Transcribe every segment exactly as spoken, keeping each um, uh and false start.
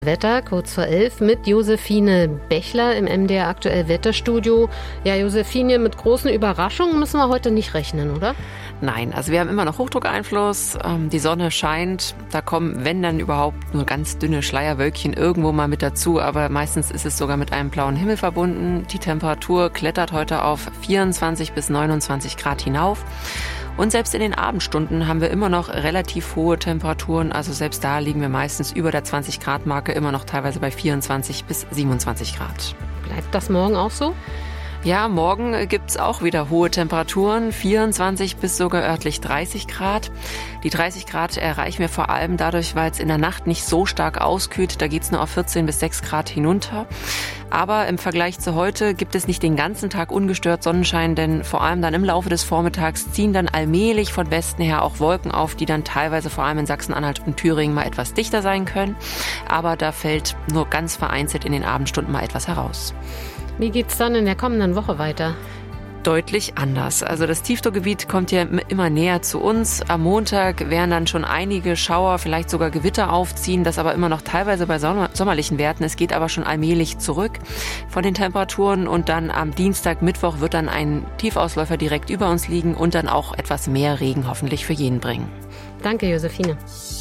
Wetter, kurz vor elf, mit Josephine Bechler im M D R Aktuell Wetterstudio. Ja, Josephine, mit großen Überraschungen müssen wir heute nicht rechnen, oder? Nein, also wir haben immer noch Hochdruckeinfluss, ähm, die Sonne scheint, da kommen, wenn dann überhaupt, nur ganz dünne Schleierwölkchen irgendwo mal mit dazu, aber meistens ist es sogar mit einem blauen Himmel verbunden. Die Temperatur klettert heute auf vierundzwanzig bis neunundzwanzig Grad hinauf. Und selbst in den Abendstunden haben wir immer noch relativ hohe Temperaturen. Also selbst da liegen wir meistens über der zwanzig Grad Marke, immer noch teilweise bei vierundzwanzig bis siebenundzwanzig Grad. Bleibt das morgen auch so? Ja, morgen gibt's auch wieder hohe Temperaturen, vierundzwanzig bis sogar örtlich dreißig Grad. Die dreißig Grad erreichen wir vor allem dadurch, weil es in der Nacht nicht so stark auskühlt. Da geht's nur auf vierzehn bis sechs Grad hinunter. Aber im Vergleich zu heute gibt es nicht den ganzen Tag ungestört Sonnenschein, denn vor allem dann im Laufe des Vormittags ziehen dann allmählich von Westen her auch Wolken auf, die dann teilweise vor allem in Sachsen-Anhalt und Thüringen mal etwas dichter sein können. Aber da fällt nur ganz vereinzelt in den Abendstunden mal etwas heraus. Wie geht's dann in der kommenden Woche weiter? Deutlich anders. Also das Tiefdruckgebiet kommt ja immer näher zu uns. Am Montag werden dann schon einige Schauer, vielleicht sogar Gewitter aufziehen, das aber immer noch teilweise bei sommerlichen Werten. Es geht aber schon allmählich zurück von den Temperaturen und dann am Dienstag, Mittwoch wird dann ein Tiefausläufer direkt über uns liegen und dann auch etwas mehr Regen hoffentlich für jeden bringen. Danke, Josephine.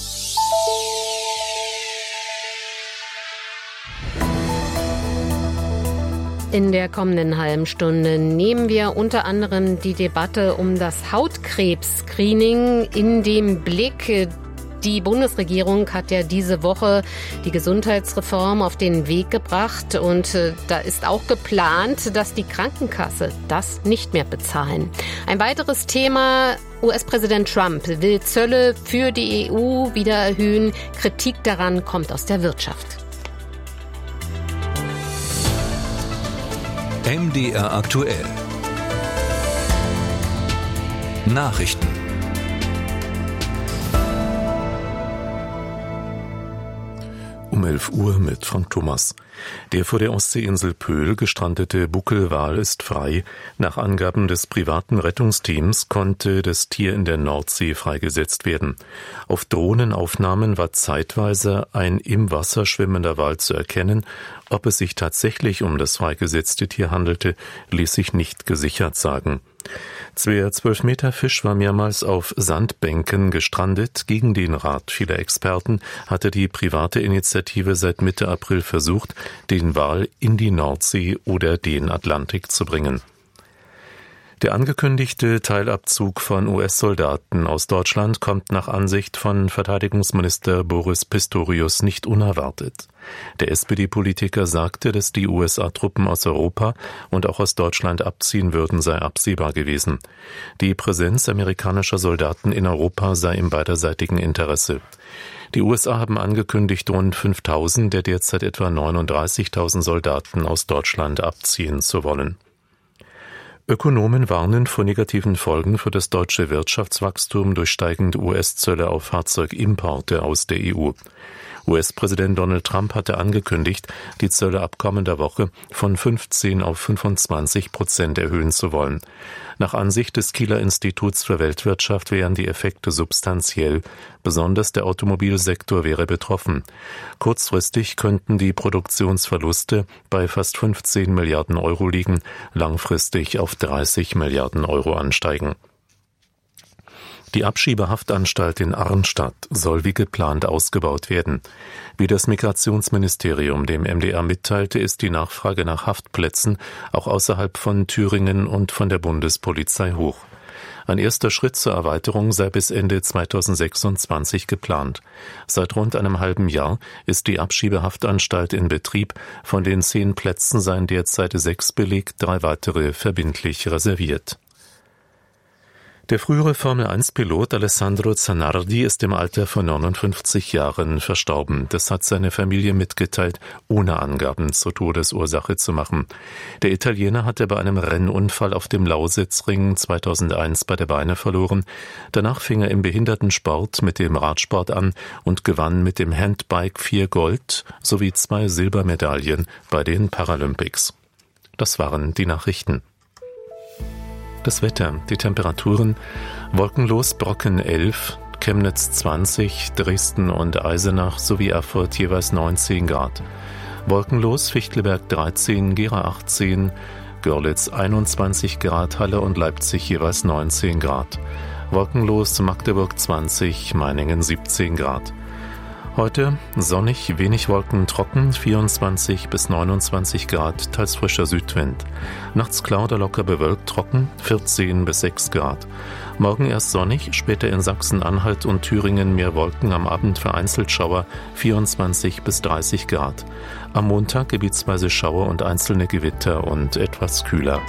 In der kommenden halben Stunde nehmen wir unter anderem die Debatte um das Hautkrebs-Screening in den Blick. Die Bundesregierung hat ja diese Woche die Gesundheitsreform auf den Weg gebracht und äh, da ist auch geplant, dass die Krankenkasse das nicht mehr bezahlen. Ein weiteres Thema: U S-Präsident Trump will Zölle für die E U wieder erhöhen. Kritik daran kommt aus der Wirtschaft. M D R aktuell. Nachrichten. Um elf Uhr mit Frank Thomas. Der vor der Ostseeinsel Pöhl gestrandete Buckelwal ist frei. Nach Angaben des privaten Rettungsteams konnte das Tier in der Nordsee freigesetzt werden. Auf Drohnenaufnahmen war zeitweise ein im Wasser schwimmender Wal zu erkennen. Ob es sich tatsächlich um das freigesetzte Tier handelte, ließ sich nicht gesichert sagen. Der zwölf Meter Fisch war mehrmals auf Sandbänken gestrandet. Gegen den Rat vieler Experten hatte die private Initiative seit Mitte April versucht, den Wal in die Nordsee oder den Atlantik zu bringen. Der angekündigte Teilabzug von U S-Soldaten aus Deutschland kommt nach Ansicht von Verteidigungsminister Boris Pistorius nicht unerwartet. Der S P D-Politiker sagte, dass die U S A-Truppen aus Europa und auch aus Deutschland abziehen würden, sei absehbar gewesen. Die Präsenz amerikanischer Soldaten in Europa sei im beiderseitigen Interesse. Die U S A haben angekündigt, rund fünftausend der derzeit etwa neununddreißigtausend Soldaten aus Deutschland abziehen zu wollen. Ökonomen warnen vor negativen Folgen für das deutsche Wirtschaftswachstum durch steigende U S-Zölle auf Fahrzeugimporte aus der E U. U S-Präsident Donald Trump hatte angekündigt, die Zölle ab kommender Woche von fünfzehn auf fünfundzwanzig Prozent erhöhen zu wollen. Nach Ansicht des Kieler Instituts für Weltwirtschaft wären die Effekte substanziell. Besonders der Automobilsektor wäre betroffen. Kurzfristig könnten die Produktionsverluste bei fast fünfzehn Milliarden Euro liegen, langfristig auf dreißig Milliarden Euro ansteigen. Die Abschiebehaftanstalt in Arnstadt soll wie geplant ausgebaut werden. Wie das Migrationsministerium dem M D R mitteilte, ist die Nachfrage nach Haftplätzen auch außerhalb von Thüringen und von der Bundespolizei hoch. Ein erster Schritt zur Erweiterung sei bis Ende zweitausendsechsundzwanzig geplant. Seit rund einem halben Jahr ist die Abschiebehaftanstalt in Betrieb. Von den zehn Plätzen seien derzeit sechs belegt, drei weitere verbindlich reserviert. Der frühere Formel eins Pilot Alessandro Zanardi ist im Alter von neunundfünfzig Jahren verstorben. Das hat seine Familie mitgeteilt, ohne Angaben zur Todesursache zu machen. Der Italiener hatte bei einem Rennunfall auf dem Lausitzring zweitausendeins beide Beine verloren. Danach fing er im Behindertensport mit dem Radsport an und gewann mit dem Handbike vier Gold- sowie zwei Silbermedaillen bei den Paralympics. Das waren die Nachrichten. Das Wetter, die Temperaturen: wolkenlos Brocken elf, Chemnitz zwanzig, Dresden und Eisenach sowie Erfurt jeweils neunzehn Grad. Wolkenlos Fichtelberg dreizehn, Gera achtzehn, Görlitz einundzwanzig Grad, Halle und Leipzig jeweils neunzehn Grad. Wolkenlos Magdeburg zwanzig, Meiningen siebzehn Grad. Heute sonnig, wenig Wolken, trocken, vierundzwanzig bis neunundzwanzig Grad, teils frischer Südwind. Nachts klar oder locker bewölkt, trocken, vierzehn bis sechs Grad. Morgen erst sonnig, später in Sachsen-Anhalt und Thüringen mehr Wolken, am Abend vereinzelt Schauer, vierundzwanzig bis dreißig Grad. Am Montag gebietsweise Schauer und einzelne Gewitter und etwas kühler.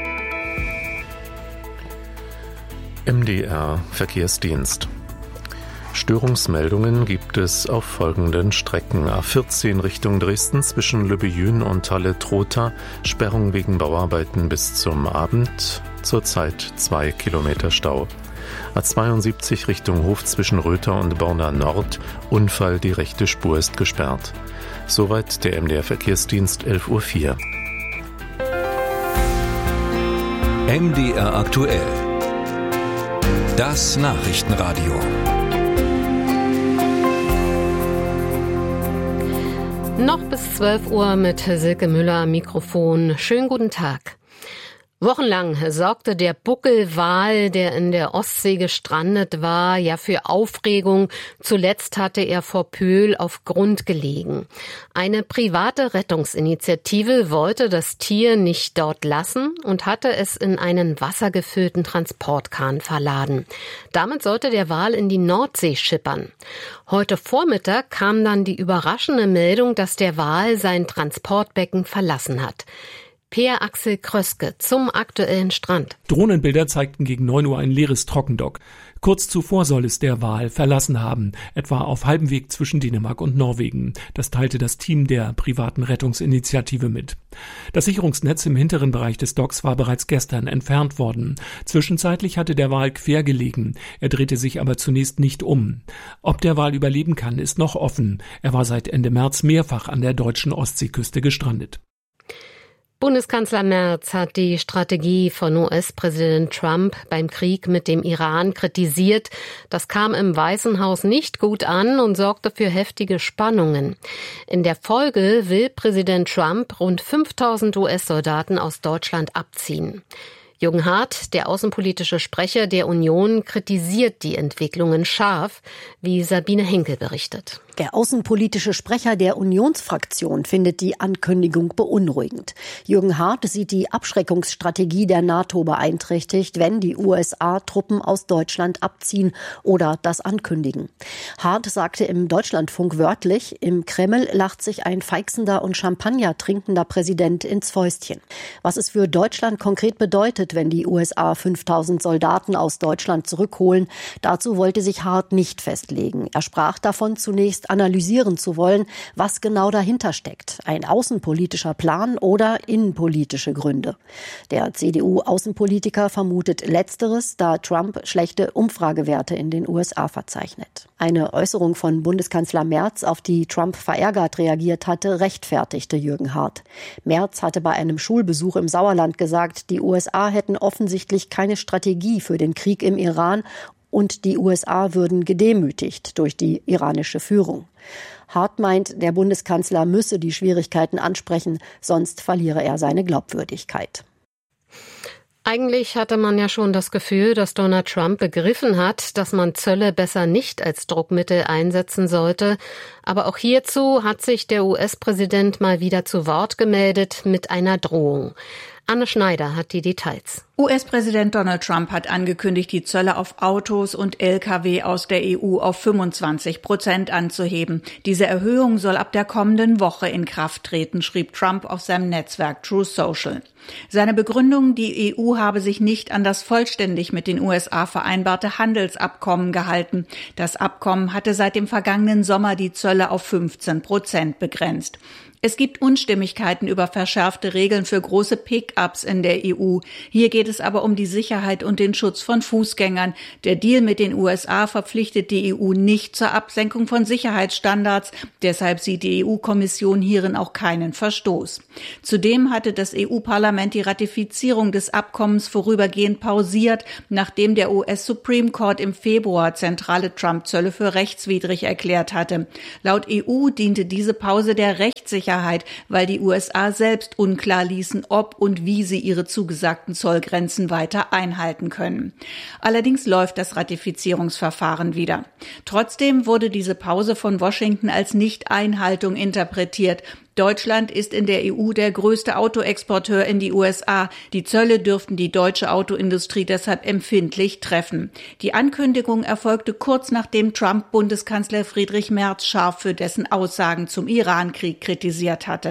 M D R Verkehrsdienst. Störungsmeldungen gibt es auf folgenden Strecken. A vierzehn Richtung Dresden zwischen Lübbejün und Halle-Trotha, Sperrung wegen Bauarbeiten bis zum Abend, zurzeit zwei Kilometer Stau. A zweiundsiebzig Richtung Hof zwischen Röther und Borna Nord, Unfall, die rechte Spur ist gesperrt. Soweit der M D R Verkehrsdienst, elf Uhr vier. M D R aktuell. Das Nachrichtenradio. Noch bis zwölf Uhr mit Silke Müller am Mikrofon. Schönen guten Tag. Wochenlang sorgte der Buckelwal, der in der Ostsee gestrandet war, ja für Aufregung. Zuletzt hatte er vor Pöhl auf Grund gelegen. Eine private Rettungsinitiative wollte das Tier nicht dort lassen und hatte es in einen wassergefüllten Transportkahn verladen. Damit sollte der Wal in die Nordsee schippern. Heute Vormittag kam dann die überraschende Meldung, dass der Wal sein Transportbecken verlassen hat. Per Axel Kröske zum aktuellen Strand. Drohnenbilder zeigten gegen neun Uhr ein leeres Trockendock. Kurz zuvor soll es der Wal verlassen haben, etwa auf halbem Weg zwischen Dänemark und Norwegen. Das teilte das Team der privaten Rettungsinitiative mit. Das Sicherungsnetz im hinteren Bereich des Docks war bereits gestern entfernt worden. Zwischenzeitlich hatte der Wal quer gelegen. Er drehte sich aber zunächst nicht um. Ob der Wal überleben kann, ist noch offen. Er war seit Ende März mehrfach an der deutschen Ostseeküste gestrandet. Bundeskanzler Merz hat die Strategie von U S-Präsident Trump beim Krieg mit dem Iran kritisiert. Das kam im Weißen Haus nicht gut an und sorgte für heftige Spannungen. In der Folge will Präsident Trump rund fünftausend U S-Soldaten aus Deutschland abziehen. Jürgen Hart, der außenpolitische Sprecher der Union, kritisiert die Entwicklungen scharf, wie Sabine Henkel berichtet. Der außenpolitische Sprecher der Unionsfraktion findet die Ankündigung beunruhigend. Jürgen Hart sieht die Abschreckungsstrategie der NATO beeinträchtigt, wenn die U S A Truppen aus Deutschland abziehen oder das ankündigen. Hart sagte im Deutschlandfunk wörtlich, im Kreml lacht sich ein feixender und Champagner trinkender Präsident ins Fäustchen. Was es für Deutschland konkret bedeutet, wenn die U S A fünftausend Soldaten aus Deutschland zurückholen, dazu wollte sich Hart nicht festlegen. Er sprach davon, zunächst analysieren zu wollen, was genau dahinter steckt. Ein außenpolitischer Plan oder innenpolitische Gründe. Der C D U-Außenpolitiker vermutet Letzteres, da Trump schlechte Umfragewerte in den U S A verzeichnet. Eine Äußerung von Bundeskanzler Merz, auf die Trump verärgert reagiert hatte, rechtfertigte Jürgen Hart. Merz hatte bei einem Schulbesuch im Sauerland gesagt, die U S A hätten offensichtlich keine Strategie für den Krieg im Iran und die U S A würden gedemütigt durch die iranische Führung. Hart meint, der Bundeskanzler müsse die Schwierigkeiten ansprechen, sonst verliere er seine Glaubwürdigkeit. Eigentlich hatte man ja schon das Gefühl, dass Donald Trump begriffen hat, dass man Zölle besser nicht als Druckmittel einsetzen sollte. Aber auch hierzu hat sich der U S-Präsident mal wieder zu Wort gemeldet mit einer Drohung. Anne Schneider hat die Details. U S-Präsident Donald Trump hat angekündigt, die Zölle auf Autos und L K W aus der E U auf fünfundzwanzig Prozent anzuheben. Diese Erhöhung soll ab der kommenden Woche in Kraft treten, schrieb Trump auf seinem Netzwerk Truth Social. Seine Begründung, die E U habe sich nicht an das vollständig mit den U S A vereinbarte Handelsabkommen gehalten. Das Abkommen hatte seit dem vergangenen Sommer die Zölle auf fünfzehn Prozent begrenzt. Es gibt Unstimmigkeiten über verschärfte Regeln für große Pick-ups in der E U. Hier geht es aber um die Sicherheit und den Schutz von Fußgängern. Der Deal mit den U S A verpflichtet die E U nicht zur Absenkung von Sicherheitsstandards. Deshalb sieht die E U-Kommission hierin auch keinen Verstoß. Zudem hatte das E U-Parlament die Ratifizierung des Abkommens vorübergehend pausiert, nachdem der U S Supreme Court im Februar zentrale Trump-Zölle für rechtswidrig erklärt hatte. Laut E U diente diese Pause der Rechtssicherheit, weil die U S A selbst unklar ließen, ob und wie sie ihre zugesagten Zollgrenzen weiter einhalten können. Allerdings läuft das Ratifizierungsverfahren wieder. Trotzdem wurde diese Pause von Washington als Nichteinhaltung interpretiert. Deutschland ist in der E U der größte Autoexporteur in die U S A. Die Zölle dürften die deutsche Autoindustrie deshalb empfindlich treffen. Die Ankündigung erfolgte kurz nachdem Trump Bundeskanzler Friedrich Merz scharf für dessen Aussagen zum Irankrieg kritisiert hatte.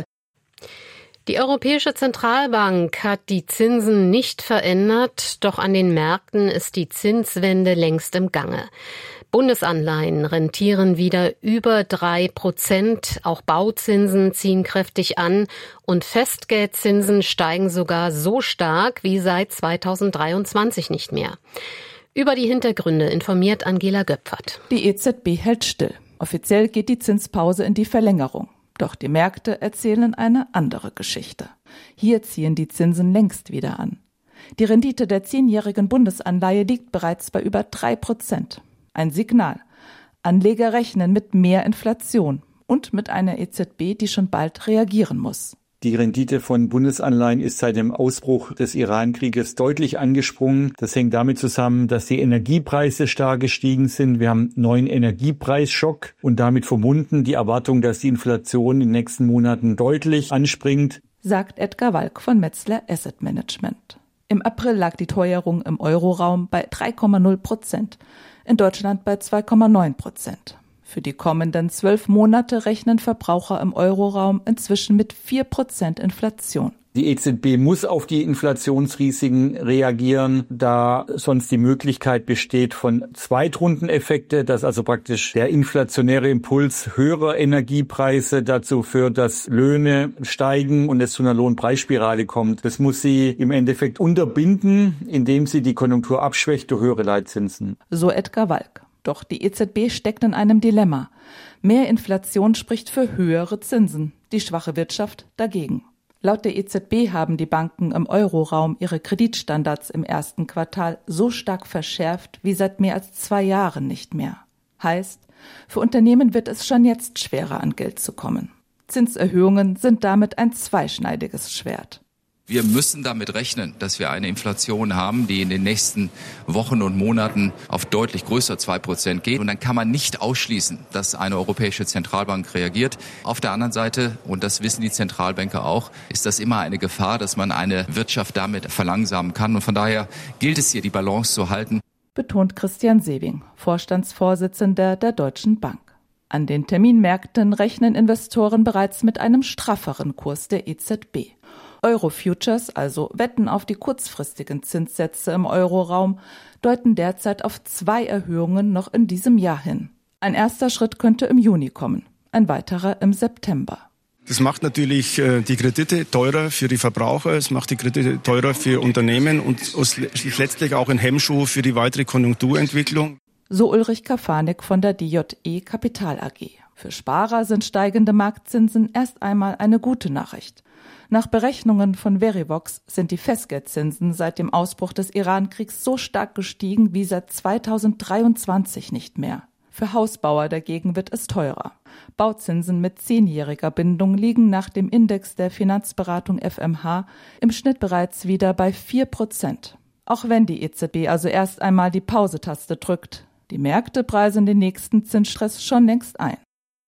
Die Europäische Zentralbank hat die Zinsen nicht verändert, doch an den Märkten ist die Zinswende längst im Gange. Bundesanleihen rentieren wieder über drei Prozent, auch Bauzinsen ziehen kräftig an und Festgeldzinsen steigen sogar so stark wie seit zweitausenddreiundzwanzig nicht mehr. Über die Hintergründe informiert Angela Göpfert. Die E Z B hält still. Offiziell geht die Zinspause in die Verlängerung. Doch die Märkte erzählen eine andere Geschichte. Hier ziehen die Zinsen längst wieder an. Die Rendite der zehnjährigen Bundesanleihe liegt bereits bei über drei Prozent. Ein Signal. Anleger rechnen mit mehr Inflation und mit einer E Z B, die schon bald reagieren muss. Die Rendite von Bundesanleihen ist seit dem Ausbruch des Iran-Krieges deutlich angesprungen. Das hängt damit zusammen, dass die Energiepreise stark gestiegen sind. Wir haben einen neuen Energiepreisschock und damit verbunden die Erwartung, dass die Inflation in den nächsten Monaten deutlich anspringt, sagt Edgar Walk von Metzler Asset Management. Im April lag die Teuerung im Euroraum bei drei Komma null Prozent, in Deutschland bei zwei Komma neun Prozent. Für die kommenden zwölf Monate rechnen Verbraucher im Euroraum inzwischen mit vier Prozent Inflation. Die E Z B muss auf die Inflationsrisiken reagieren, da sonst die Möglichkeit besteht von Zweitrundeneffekte, dass also praktisch der inflationäre Impuls höherer Energiepreise dazu führt, dass Löhne steigen und es zu einer Lohnpreisspirale kommt. Das muss sie im Endeffekt unterbinden, indem sie die Konjunktur abschwächt durch höhere Leitzinsen. So Edgar Walk. Doch die E Z B steckt in einem Dilemma. Mehr Inflation spricht für höhere Zinsen, die schwache Wirtschaft dagegen. Laut der E Z B haben die Banken im Euroraum ihre Kreditstandards im ersten Quartal so stark verschärft wie seit mehr als zwei Jahren nicht mehr. Heißt, für Unternehmen wird es schon jetzt schwerer, an Geld zu kommen. Zinserhöhungen sind damit ein zweischneidiges Schwert. Wir müssen damit rechnen, dass wir eine Inflation haben, die in den nächsten Wochen und Monaten auf deutlich größer zwei Prozent geht. Und dann kann man nicht ausschließen, dass eine europäische Zentralbank reagiert. Auf der anderen Seite, und das wissen die Zentralbanker auch, ist das immer eine Gefahr, dass man eine Wirtschaft damit verlangsamen kann. Und von daher gilt es hier, die Balance zu halten. Betont Christian Sewing, Vorstandsvorsitzender der Deutschen Bank. An den Terminmärkten rechnen Investoren bereits mit einem strafferen Kurs der E Z B. Euro-Futures, also Wetten auf die kurzfristigen Zinssätze im Euroraum, deuten derzeit auf zwei Erhöhungen noch in diesem Jahr hin. Ein erster Schritt könnte im Juni kommen, ein weiterer im September. Das macht natürlich die Kredite teurer für die Verbraucher, es macht die Kredite teurer für Unternehmen und ist letztlich auch ein Hemmschuh für die weitere Konjunkturentwicklung. So Ulrich Kafanik von der D J E Kapital A G. Für Sparer sind steigende Marktzinsen erst einmal eine gute Nachricht. Nach Berechnungen von Verivox sind die Festgeldzinsen seit dem Ausbruch des Iran-Kriegs so stark gestiegen wie seit zweitausenddreiundzwanzig nicht mehr. Für Hausbauer dagegen wird es teurer. Bauzinsen mit zehnjähriger Bindung liegen nach dem Index der Finanzberatung F M H im Schnitt bereits wieder bei vier Prozent. Auch wenn die E Z B also erst einmal die Pausetaste drückt. Die Märkte preisen den nächsten Zinsstress schon längst ein.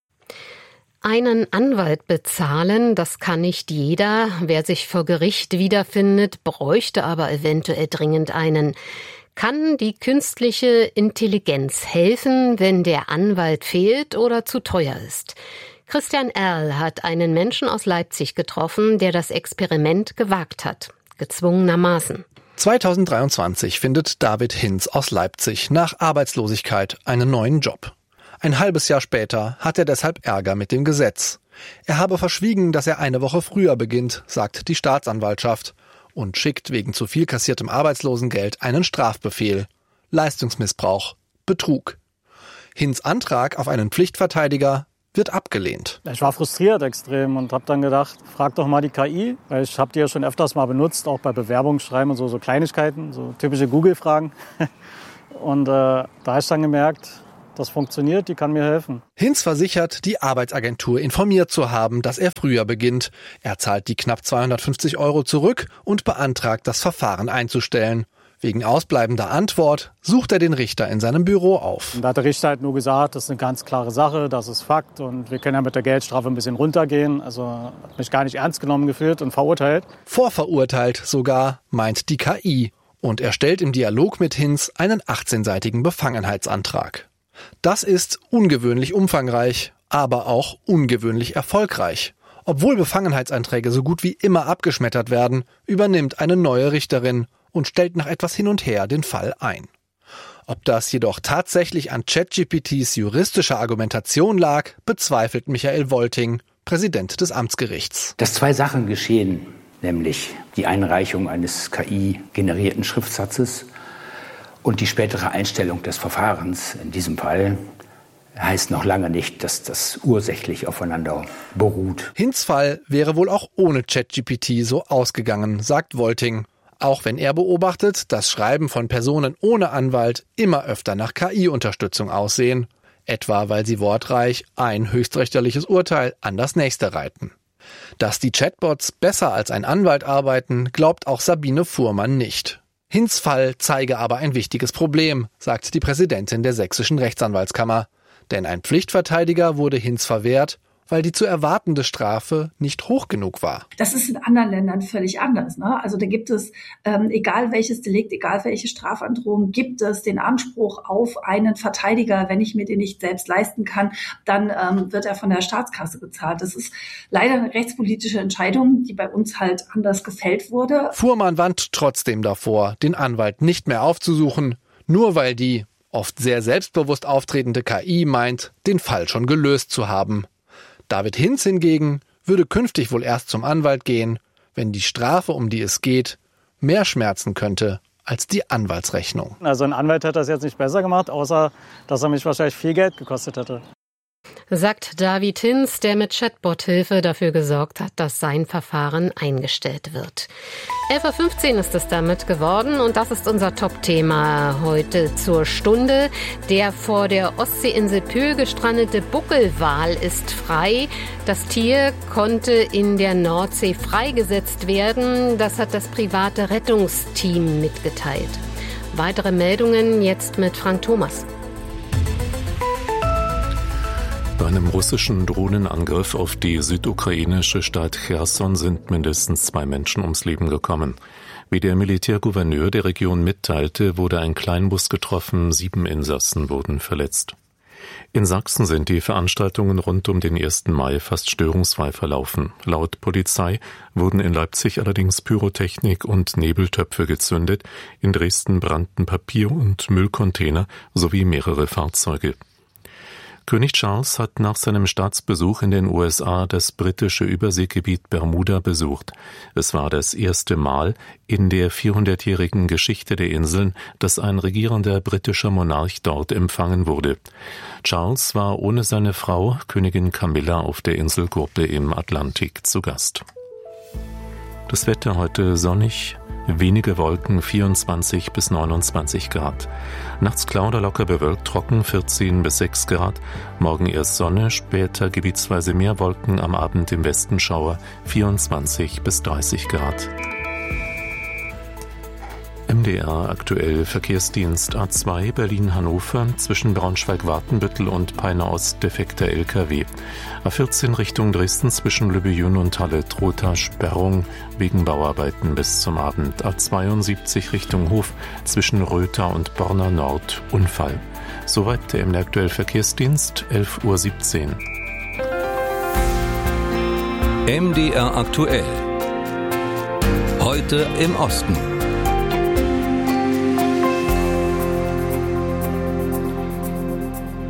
Einen Anwalt bezahlen, das kann nicht jeder. Wer sich vor Gericht wiederfindet, bräuchte aber eventuell dringend einen. Kann die künstliche Intelligenz helfen, wenn der Anwalt fehlt oder zu teuer ist? Christian Erl hat einen Menschen aus Leipzig getroffen, der das Experiment gewagt hat. Gezwungenermaßen. zweitausenddreiundzwanzig findet David Hinz aus Leipzig nach Arbeitslosigkeit einen neuen Job. Ein halbes Jahr später hat er deshalb Ärger mit dem Gesetz. Er habe verschwiegen, dass er eine Woche früher beginnt, sagt die Staatsanwaltschaft und schickt wegen zu viel kassiertem Arbeitslosengeld einen Strafbefehl. Leistungsmissbrauch, Betrug. Hinz' Antrag auf einen Pflichtverteidiger wird abgelehnt. Ich war frustriert extrem und habe dann gedacht, frag doch mal die K I, weil ich habe die ja schon öfters mal benutzt, auch bei Bewerbungsschreiben und so, so Kleinigkeiten, so typische Google-Fragen. Und äh, da habe ich dann gemerkt, das funktioniert, die kann mir helfen. Hinz versichert, die Arbeitsagentur informiert zu haben, dass er früher beginnt. Er zahlt die knapp zweihundertfünfzig Euro zurück und beantragt, das Verfahren einzustellen. Wegen ausbleibender Antwort sucht er den Richter in seinem Büro auf. Und da hat der Richter halt nur gesagt, das ist eine ganz klare Sache, das ist Fakt und wir können ja mit der Geldstrafe ein bisschen runtergehen. Also hat mich gar nicht ernst genommen gefühlt und verurteilt. Vorverurteilt sogar, meint die K I. Und er stellt im Dialog mit Hinz einen achtzehnseitigen Befangenheitsantrag. Das ist ungewöhnlich umfangreich, aber auch ungewöhnlich erfolgreich. Obwohl Befangenheitsanträge so gut wie immer abgeschmettert werden, übernimmt eine neue Richterin und stellt nach etwas hin und her den Fall ein. Ob das jedoch tatsächlich an ChatGPTs juristischer Argumentation lag, bezweifelt Michael Wolting, Präsident des Amtsgerichts. Dass zwei Sachen geschehen, nämlich die Einreichung eines K I-generierten Schriftsatzes und die spätere Einstellung des Verfahrens in diesem Fall, heißt noch lange nicht, dass das ursächlich aufeinander beruht. Hinz' Fall wäre wohl auch ohne ChatGPT so ausgegangen, sagt Wolting. Auch wenn er beobachtet, dass Schreiben von Personen ohne Anwalt immer öfter nach K I-Unterstützung aussehen, etwa weil sie wortreich ein höchstrichterliches Urteil an das nächste reiten. Dass die Chatbots besser als ein Anwalt arbeiten, glaubt auch Sabine Fuhrmann nicht. Hinz' Fall zeige aber ein wichtiges Problem, sagt die Präsidentin der Sächsischen Rechtsanwaltskammer. Denn ein Pflichtverteidiger wurde Hinz verwehrt, weil die zu erwartende Strafe nicht hoch genug war. Das ist in anderen Ländern völlig anders. Ne? Also da gibt es, ähm, egal welches Delikt, egal welche Strafandrohung, gibt es den Anspruch auf einen Verteidiger. Wenn ich mir den nicht selbst leisten kann, dann ähm, wird er von der Staatskasse bezahlt. Das ist leider eine rechtspolitische Entscheidung, die bei uns halt anders gefällt wurde. Fuhrmann warnt trotzdem davor, den Anwalt nicht mehr aufzusuchen, nur weil die oft sehr selbstbewusst auftretende K I meint, den Fall schon gelöst zu haben. David Hinz hingegen würde künftig wohl erst zum Anwalt gehen, wenn die Strafe, um die es geht, mehr schmerzen könnte als die Anwaltsrechnung. Also ein Anwalt hätte das jetzt nicht besser gemacht, außer dass er mich wahrscheinlich viel Geld gekostet hätte. Sagt David Hinz, der mit Chatbot-Hilfe dafür gesorgt hat, dass sein Verfahren eingestellt wird. elf Uhr fünfzehn ist es damit geworden und das ist unser Top-Thema heute zur Stunde. Der vor der Ostseeinsel Pöhl gestrandete Buckelwal ist frei. Das Tier konnte in der Nordsee freigesetzt werden. Das hat das private Rettungsteam mitgeteilt. Weitere Meldungen jetzt mit Frank Thomas. Bei einem russischen Drohnenangriff auf die südukrainische Stadt Cherson sind mindestens zwei Menschen ums Leben gekommen. Wie der Militärgouverneur der Region mitteilte, wurde ein Kleinbus getroffen, sieben Insassen wurden verletzt. In Sachsen sind die Veranstaltungen rund um den ersten Mai fast störungsfrei verlaufen. Laut Polizei wurden in Leipzig allerdings Pyrotechnik und Nebeltöpfe gezündet, in Dresden brannten Papier- und Müllcontainer sowie mehrere Fahrzeuge. König Charles hat nach seinem Staatsbesuch in den U S A das britische Überseegebiet Bermuda besucht. Es war das erste Mal in der vierhundertjährigen Geschichte der Inseln, dass ein regierender britischer Monarch dort empfangen wurde. Charles war ohne seine Frau, Königin Camilla, auf der Inselgruppe im Atlantik zu Gast. Das Wetter heute sonnig, wenige Wolken, vierundzwanzig bis neunundzwanzig Grad. Nachts klar oder locker bewölkt, trocken, vierzehn bis sechs Grad. Morgen erst Sonne, später gebietsweise mehr Wolken, am Abend im Westen Schauer, vierundzwanzig bis dreißig Grad. M D R aktuell Verkehrsdienst A zwei Berlin-Hannover zwischen Braunschweig-Wartenbüttel und Peine Ost defekter L K W. A vierzehn Richtung Dresden zwischen Lübejün und Halle-Trotha Sperrung wegen Bauarbeiten bis zum Abend. A zweiundsiebzig Richtung Hof zwischen Rötha und Borna Nord Unfall. Soweit der M D R aktuell Verkehrsdienst, elf Uhr siebzehn. M D R aktuell. Heute im Osten. Angriff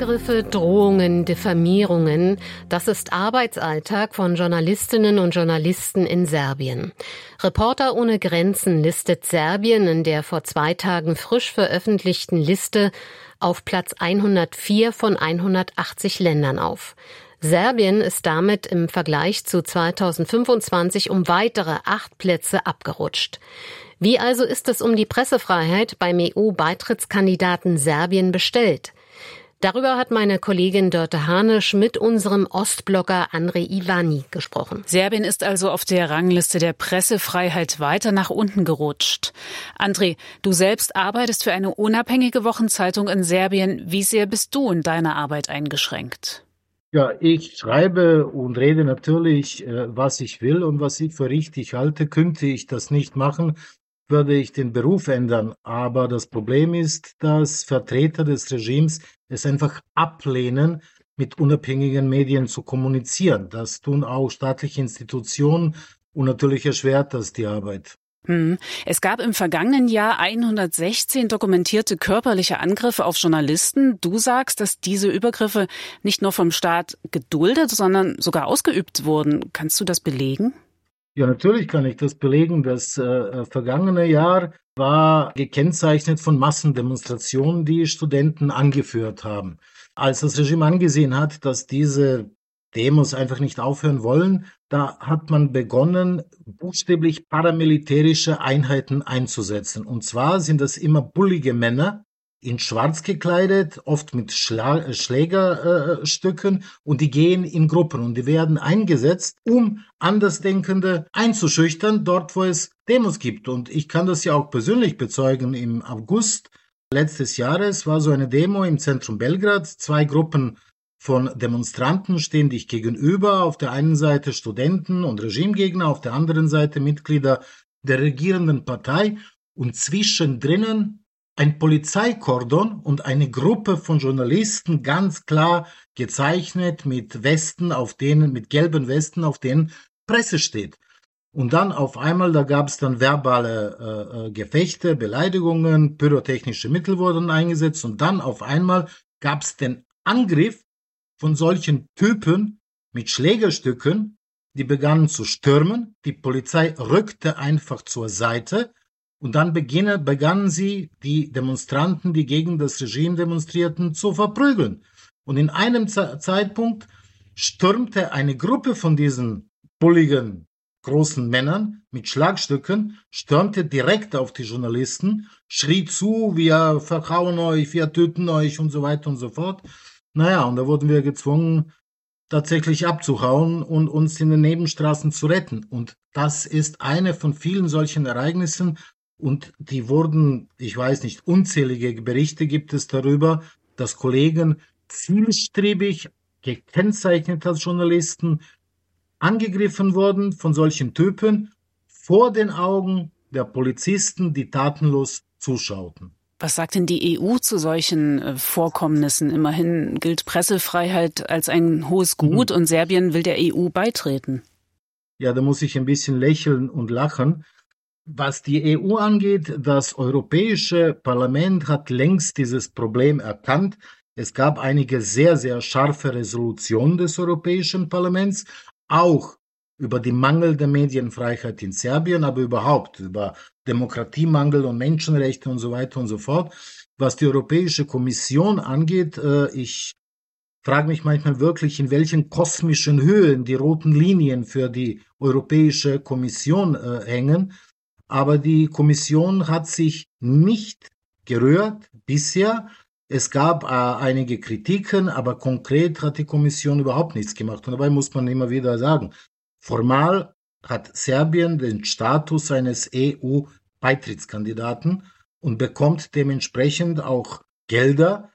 Angriffe, Drohungen, Diffamierungen, das ist Arbeitsalltag von Journalistinnen und Journalisten in Serbien. Reporter ohne Grenzen listet Serbien in der vor zwei Tagen frisch veröffentlichten Liste auf Platz hundertvier von hundertachtzig Ländern auf. Serbien ist damit im Vergleich zu zweitausendfünfundzwanzig um weitere acht Plätze abgerutscht. Wie also ist es um die Pressefreiheit beim E U-Beitrittskandidaten Serbien bestellt? Darüber hat meine Kollegin Dörte Harnisch mit unserem Ostblogger Andrej Ivani gesprochen. Serbien ist also auf der Rangliste der Pressefreiheit weiter nach unten gerutscht. Andrej, du selbst arbeitest für eine unabhängige Wochenzeitung in Serbien. Wie sehr bist du in deiner Arbeit eingeschränkt? Ja, ich schreibe und rede natürlich, was ich will und was ich für richtig halte. Könnte ich das nicht machen, würde ich den Beruf ändern. Aber das Problem ist, dass Vertreter des Regimes es einfach ablehnen, mit unabhängigen Medien zu kommunizieren. Das tun auch staatliche Institutionen und natürlich erschwert das die Arbeit. Hm. Es gab im vergangenen Jahr hundertsechzehn dokumentierte körperliche Angriffe auf Journalisten. Du sagst, dass diese Übergriffe nicht nur vom Staat geduldet, sondern sogar ausgeübt wurden. Kannst du das belegen? Ja, natürlich kann ich das belegen. Das äh, vergangene Jahr war gekennzeichnet von Massendemonstrationen, die Studenten angeführt haben. Als das Regime angesehen hat, dass diese Demos einfach nicht aufhören wollen, da hat man begonnen, buchstäblich paramilitärische Einheiten einzusetzen. Und zwar sind das immer bullige Männer, in schwarz gekleidet, oft mit Schla- Schlägerstücken, äh, und die gehen in Gruppen und die werden eingesetzt, um Andersdenkende einzuschüchtern, dort wo es Demos gibt. Und ich kann das ja auch persönlich bezeugen. Im August letztes Jahres war so eine Demo im Zentrum Belgrad. Zwei Gruppen von Demonstranten stehen dich gegenüber. Auf der einen Seite Studenten und Regimegegner, auf der anderen Seite Mitglieder der regierenden Partei und zwischendrin ein Polizeikordon und eine Gruppe von Journalisten, ganz klar gezeichnet mit Westen, auf denen, mit gelben Westen, auf denen Presse steht. Und dann auf einmal, da gab es dann verbale äh, Gefechte, Beleidigungen, pyrotechnische Mittel wurden eingesetzt und dann auf einmal gab es den Angriff von solchen Typen mit Schlägerstücken, die begannen zu stürmen. Die Polizei rückte einfach zur Seite. Und dann beginnen, begannen sie, die Demonstranten, die gegen das Regime demonstrierten, zu verprügeln. Und in einem Ze- Zeitpunkt stürmte eine Gruppe von diesen bulligen, großen Männern mit Schlagstücken, stürmte direkt auf die Journalisten, schrie zu, wir verhauen euch, wir töten euch und so weiter und so fort. Naja, und da wurden wir gezwungen, tatsächlich abzuhauen und uns in den Nebenstraßen zu retten. Und das ist eine von vielen solchen Ereignissen, und die wurden, ich weiß nicht, unzählige Berichte gibt es darüber, dass Kollegen zielstrebig, gekennzeichnet als Journalisten, angegriffen wurden von solchen Typen vor den Augen der Polizisten, die tatenlos zuschauten. Was sagt denn die E U zu solchen Vorkommnissen? Immerhin gilt Pressefreiheit als ein hohes Gut mhm. und Serbien will der E U beitreten. Ja, da muss ich ein bisschen lächeln und lachen. Was die E U angeht, das Europäische Parlament hat längst dieses Problem erkannt. Es gab einige sehr, sehr scharfe Resolutionen des Europäischen Parlaments, auch über die mangelnde Medienfreiheit in Serbien, aber überhaupt über Demokratiemangel und Menschenrechte und so weiter und so fort. Was die Europäische Kommission angeht, äh, ich frage mich manchmal wirklich, in welchen kosmischen Höhen die roten Linien für die Europäische Kommission äh, hängen. Aber die Kommission hat sich nicht gerührt bisher. Es gab äh, einige Kritiken, aber konkret hat die Kommission überhaupt nichts gemacht. Und dabei muss man immer wieder sagen, formal hat Serbien den Status eines E U-Beitrittskandidaten und bekommt dementsprechend auch Gelder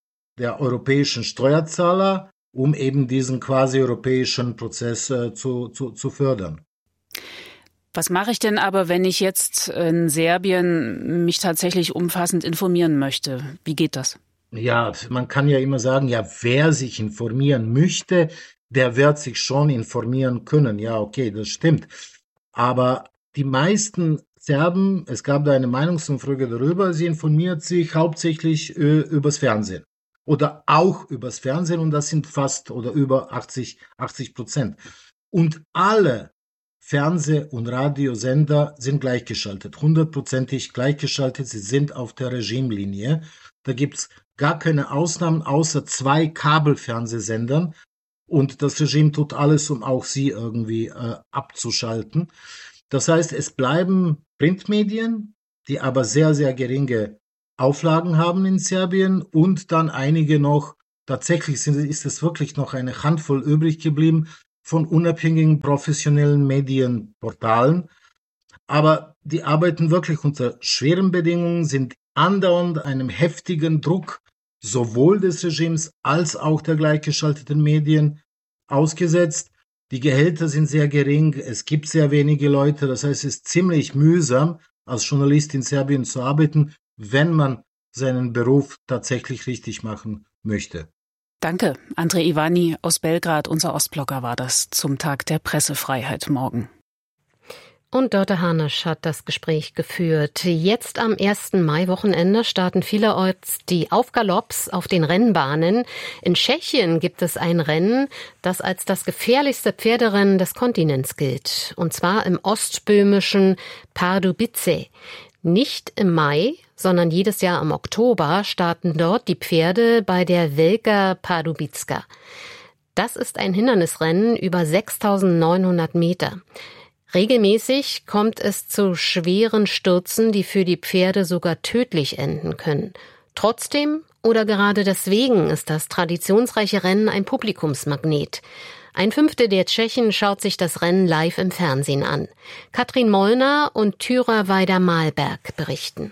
der europäischen Steuerzahler, um eben diesen quasi europäischen Prozess äh, zu, zu, zu fördern. Was mache ich denn aber, wenn ich jetzt in Serbien mich tatsächlich umfassend informieren möchte? Wie geht das? Ja, man kann ja immer sagen, ja, wer sich informieren möchte, der wird sich schon informieren können. Ja, okay, das stimmt. Aber die meisten Serben, es gab da eine Meinungsumfrage darüber, sie informiert sich hauptsächlich äh, übers Fernsehen. oder auch übers Fernsehen und das sind fast oder über achtzig Prozent. Und alle Fernseh- und Radiosender sind gleichgeschaltet, hundertprozentig gleichgeschaltet, sie sind auf der Regimelinie. Da gibt's gar keine Ausnahmen außer zwei Kabelfernsehsendern und das Regime tut alles, um auch sie irgendwie äh, abzuschalten. Das heißt, es bleiben Printmedien, die aber sehr, sehr geringe Auflagen haben in Serbien und dann einige noch, tatsächlich sind, ist es wirklich noch eine Handvoll übrig geblieben von unabhängigen professionellen Medienportalen. Aber die arbeiten wirklich unter schweren Bedingungen, sind andauernd einem heftigen Druck sowohl des Regimes als auch der gleichgeschalteten Medien ausgesetzt. Die Gehälter sind sehr gering, es gibt sehr wenige Leute, das heißt, es ist ziemlich mühsam, als Journalist in Serbien zu arbeiten, wenn man seinen Beruf tatsächlich richtig machen möchte. Danke, Andrej Ivani aus Belgrad, unser Ostblocker war das zum Tag der Pressefreiheit morgen. Und Dörte Harnisch hat das Gespräch geführt. Jetzt am ersten Mai-Wochenende starten vielerorts die Aufgalopps auf den Rennbahnen. In Tschechien gibt es ein Rennen, das als das gefährlichste Pferderennen des Kontinents gilt. Und zwar im ostböhmischen Pardubice. Nicht im Mai, sondern jedes Jahr im Oktober starten dort die Pferde bei der Velká Pardubická. Das ist ein Hindernisrennen über sechstausendneunhundert Meter. Regelmäßig kommt es zu schweren Stürzen, die für die Pferde sogar tödlich enden können. Trotzdem oder gerade deswegen ist das traditionsreiche Rennen ein Publikumsmagnet. Ein Fünftel der Tschechen schaut sich das Rennen live im Fernsehen an. Katrin Mollner und Thyra Weider-Malberg berichten.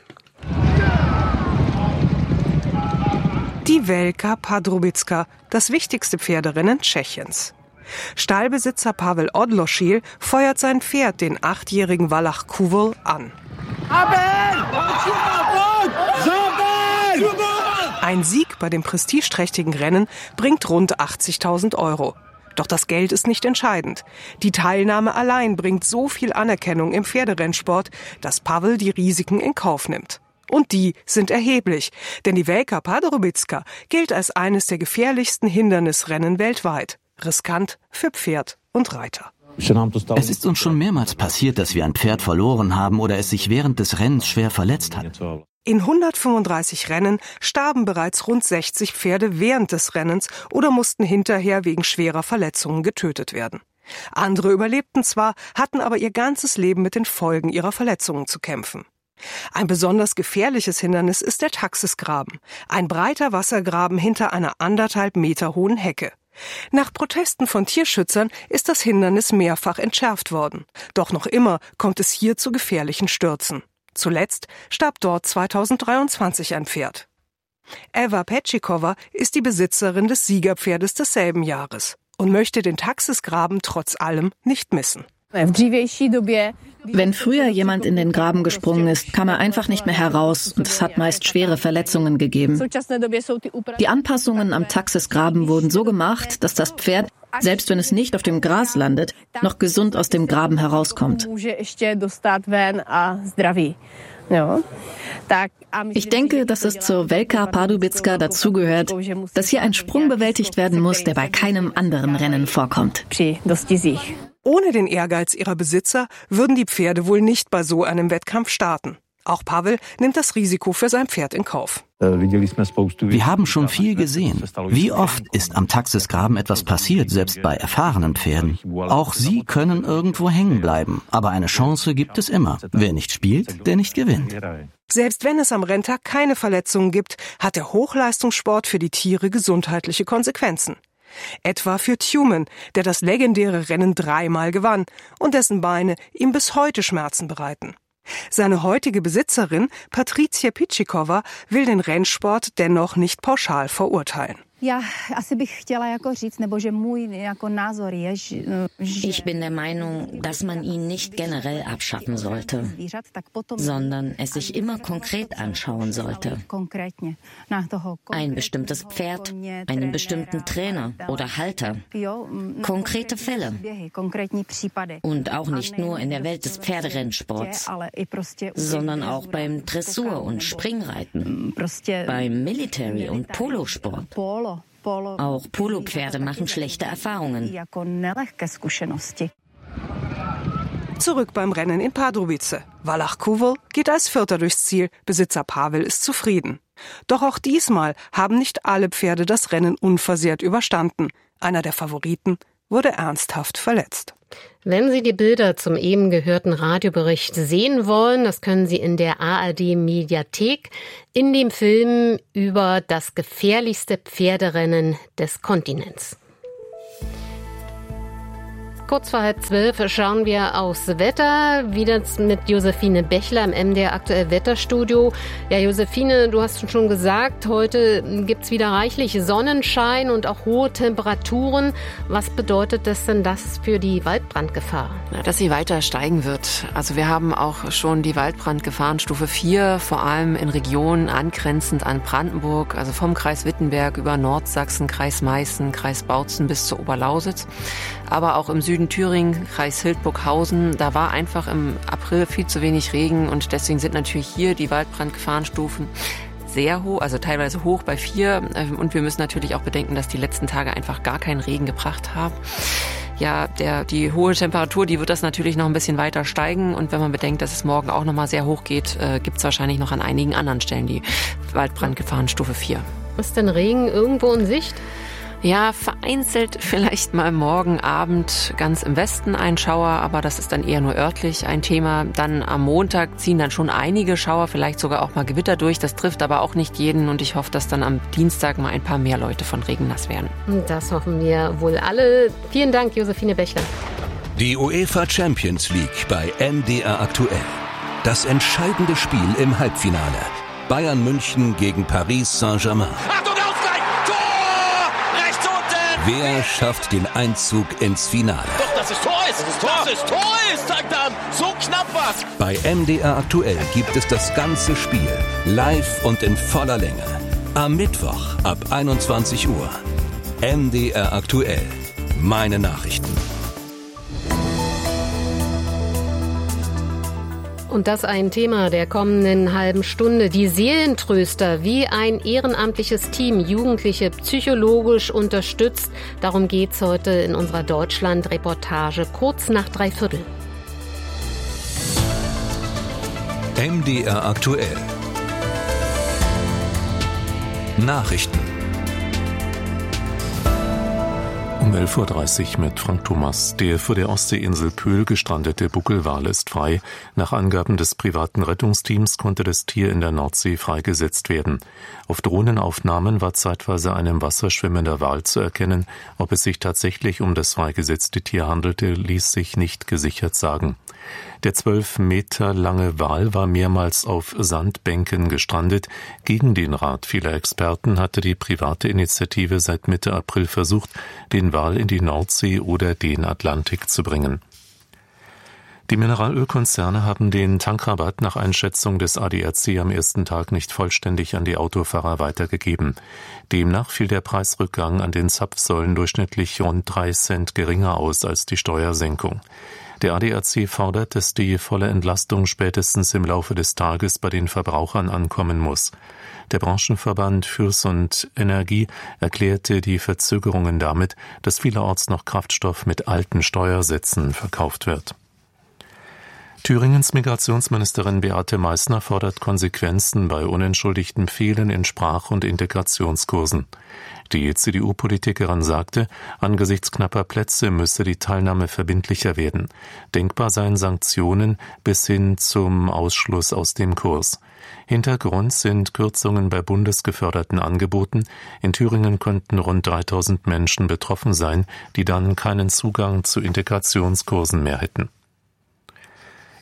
Die Velká Pardubická, das wichtigste Pferderennen Tschechiens. Stallbesitzer Pavel Odloschil feuert sein Pferd, den achtjährigen Wallach Kuvel, an. Ein Sieg bei dem prestigeträchtigen Rennen bringt rund achtzigtausend Euro. Doch das Geld ist nicht entscheidend. Die Teilnahme allein bringt so viel Anerkennung im Pferderennsport, dass Pavel die Risiken in Kauf nimmt. Und die sind erheblich, denn die Velká Pardubická gilt als eines der gefährlichsten Hindernisrennen weltweit. Riskant für Pferd und Reiter. Es ist uns schon mehrmals passiert, dass wir ein Pferd verloren haben oder es sich während des Rennens schwer verletzt hat. In hundertfünfunddreißig Rennen starben bereits rund sechzig Pferde während des Rennens oder mussten hinterher wegen schwerer Verletzungen getötet werden. Andere überlebten zwar, hatten aber ihr ganzes Leben mit den Folgen ihrer Verletzungen zu kämpfen. Ein besonders gefährliches Hindernis ist der Taxisgraben, ein breiter Wassergraben hinter einer anderthalb Meter hohen Hecke. Nach Protesten von Tierschützern ist das Hindernis mehrfach entschärft worden. Doch noch immer kommt es hier zu gefährlichen Stürzen. Zuletzt starb dort zweitausenddreiundzwanzig ein Pferd. Eva Petschikova ist die Besitzerin des Siegerpferdes desselben Jahres und möchte den Taxisgraben trotz allem nicht missen. Wenn früher jemand in den Graben gesprungen ist, kam er einfach nicht mehr heraus und es hat meist schwere Verletzungen gegeben. Die Anpassungen am Taxisgraben wurden so gemacht, dass das Pferd, selbst wenn es nicht auf dem Gras landet, noch gesund aus dem Graben herauskommt. Ich denke, dass es zur Velká Pardubická dazugehört, dass hier ein Sprung bewältigt werden muss, der bei keinem anderen Rennen vorkommt. Ohne den Ehrgeiz ihrer Besitzer würden die Pferde wohl nicht bei so einem Wettkampf starten. Auch Pavel nimmt das Risiko für sein Pferd in Kauf. Wir haben schon viel gesehen. Wie oft ist am Taxisgraben etwas passiert, selbst bei erfahrenen Pferden? Auch sie können irgendwo hängen bleiben, aber eine Chance gibt es immer. Wer nicht spielt, der nicht gewinnt. Selbst wenn es am Renntag keine Verletzungen gibt, hat der Hochleistungssport für die Tiere gesundheitliche Konsequenzen. Etwa für Tumen, der das legendäre Rennen dreimal gewann und dessen Beine ihm bis heute Schmerzen bereiten. Seine heutige Besitzerin, Patricia Pitschikova, will den Rennsport dennoch nicht pauschal verurteilen. Ich bin der Meinung, dass man ihn nicht generell abschaffen sollte, sondern es sich immer konkret anschauen sollte. Ein bestimmtes Pferd, einen bestimmten Trainer oder Halter. Konkrete Fälle. Und auch nicht nur in der Welt des Pferderennsports, sondern auch beim Dressur- und Springreiten, beim Military- und Polosport. Auch Polopferde machen schlechte Erfahrungen. Zurück beim Rennen in Pardubice. Wallach Kuwel geht als Vierter durchs Ziel. Besitzer Pavel ist zufrieden. Doch auch diesmal haben nicht alle Pferde das Rennen unversehrt überstanden. Einer der Favoriten wurde ernsthaft verletzt. Wenn Sie die Bilder zum eben gehörten Radiobericht sehen wollen, das können Sie in der A R D-Mediathek in dem Film über das gefährlichste Pferderennen des Kontinents. Kurz vor halb zwölf schauen wir aufs Wetter, wieder mit Josephine Bechler im M D R Aktuell Wetterstudio. Ja, Josephine, du hast schon gesagt, heute gibt's wieder reichlich Sonnenschein und auch hohe Temperaturen. Was bedeutet das denn das für die Waldbrandgefahr? Ja, dass sie weiter steigen wird. Also wir haben auch schon die Waldbrandgefahrenstufe vier, vor allem in Regionen angrenzend an Brandenburg, also vom Kreis Wittenberg über Nordsachsen, Kreis Meißen, Kreis Bautzen bis zur Oberlausitz. Aber auch im Süden Thüringen, Kreis Hildburghausen, da war einfach im April viel zu wenig Regen und deswegen sind natürlich hier die Waldbrandgefahrenstufen sehr hoch, also teilweise hoch bei vier. Und wir müssen natürlich auch bedenken, dass die letzten Tage einfach gar keinen Regen gebracht haben. Ja, der, die hohe Temperatur, die wird das natürlich noch ein bisschen weiter steigen. Und wenn man bedenkt, dass es morgen auch noch mal sehr hoch geht, äh, gibt es wahrscheinlich noch an einigen anderen Stellen die Waldbrandgefahrenstufe vier. Ist denn Regen irgendwo in Sicht? Ja, vereinzelt vielleicht mal morgen Abend ganz im Westen ein Schauer, aber das ist dann eher nur örtlich ein Thema. Dann am Montag ziehen dann schon einige Schauer, vielleicht sogar auch mal Gewitter durch. Das trifft aber auch nicht jeden und ich hoffe, dass dann am Dienstag mal ein paar mehr Leute von Regen nass werden. Das hoffen wir wohl alle. Vielen Dank, Josephine Bechler. Die UEFA Champions League bei M D R Aktuell. Das entscheidende Spiel im Halbfinale. Bayern München gegen Paris Saint-Germain. Wer schafft den Einzug ins Finale? Doch, das ist Tor ist, das ist Tor, das ist Tor ist, sagt dann, so knapp was. Bei M D R Aktuell gibt es das ganze Spiel, live und in voller Länge. Am Mittwoch ab einundzwanzig Uhr. M D R Aktuell, meine Nachrichten. Und das ein Thema der kommenden halben Stunde. Die Seelentröster, wie ein ehrenamtliches Team Jugendliche psychologisch unterstützt. Darum geht's heute in unserer Deutschland-Reportage kurz nach drei Viertel. M D R Aktuell. Nachrichten. Um elf Uhr dreißig mit Frank Thomas. Der vor der Ostseeinsel Pöhl gestrandete Buckelwal ist frei. Nach Angaben des privaten Rettungsteams konnte das Tier in der Nordsee freigesetzt werden. Auf Drohnenaufnahmen war zeitweise ein im Wasser schwimmender Wal zu erkennen. Ob es sich tatsächlich um das freigesetzte Tier handelte, ließ sich nicht gesichert sagen. Der zwölf Meter lange Wal war mehrmals auf Sandbänken gestrandet. Gegen den Rat vieler Experten hatte die private Initiative seit Mitte April versucht, den Wal in die Nordsee oder den Atlantik zu bringen. Die Mineralölkonzerne haben den Tankrabatt nach Einschätzung des A D A C am ersten Tag nicht vollständig an die Autofahrer weitergegeben. Demnach fiel der Preisrückgang an den Zapfsäulen durchschnittlich rund drei Cent geringer aus als die Steuersenkung. Der A D A C fordert, dass die volle Entlastung spätestens im Laufe des Tages bei den Verbrauchern ankommen muss. Der Branchenverband Fürst und Energie erklärte die Verzögerungen damit, dass vielerorts noch Kraftstoff mit alten Steuersätzen verkauft wird. Thüringens Migrationsministerin Beate Meißner fordert Konsequenzen bei unentschuldigtem Fehlen in Sprach- und Integrationskursen. Die C D U-Politikerin sagte, angesichts knapper Plätze müsse die Teilnahme verbindlicher werden. Denkbar seien Sanktionen bis hin zum Ausschluss aus dem Kurs. Hintergrund sind Kürzungen bei bundesgeförderten Angeboten. In Thüringen könnten rund dreitausend Menschen betroffen sein, die dann keinen Zugang zu Integrationskursen mehr hätten.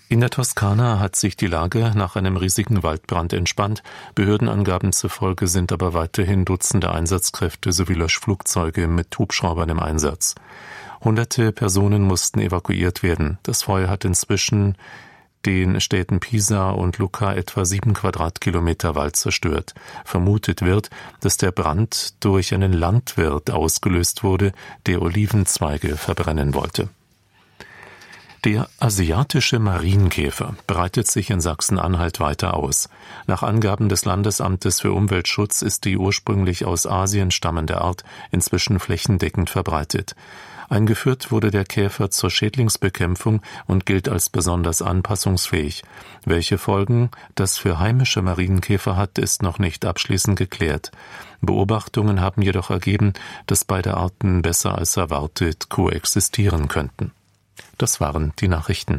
In der Toskana hat sich die Lage nach einem riesigen Waldbrand entspannt. Behördenangaben zufolge sind aber weiterhin Dutzende Einsatzkräfte sowie Löschflugzeuge mit Hubschraubern im Einsatz. Hunderte Personen mussten evakuiert werden. Das Feuer hat inzwischen den Städten Pisa und Lucca etwa sieben Quadratkilometer Wald zerstört. Vermutet wird, dass der Brand durch einen Landwirt ausgelöst wurde, der Olivenzweige verbrennen wollte. Der asiatische Marienkäfer breitet sich in Sachsen-Anhalt weiter aus. Nach Angaben des Landesamtes für Umweltschutz ist die ursprünglich aus Asien stammende Art inzwischen flächendeckend verbreitet. Eingeführt wurde der Käfer zur Schädlingsbekämpfung und gilt als besonders anpassungsfähig. Welche Folgen das für heimische Marienkäfer hat, ist noch nicht abschließend geklärt. Beobachtungen haben jedoch ergeben, dass beide Arten besser als erwartet koexistieren könnten. Das waren die Nachrichten.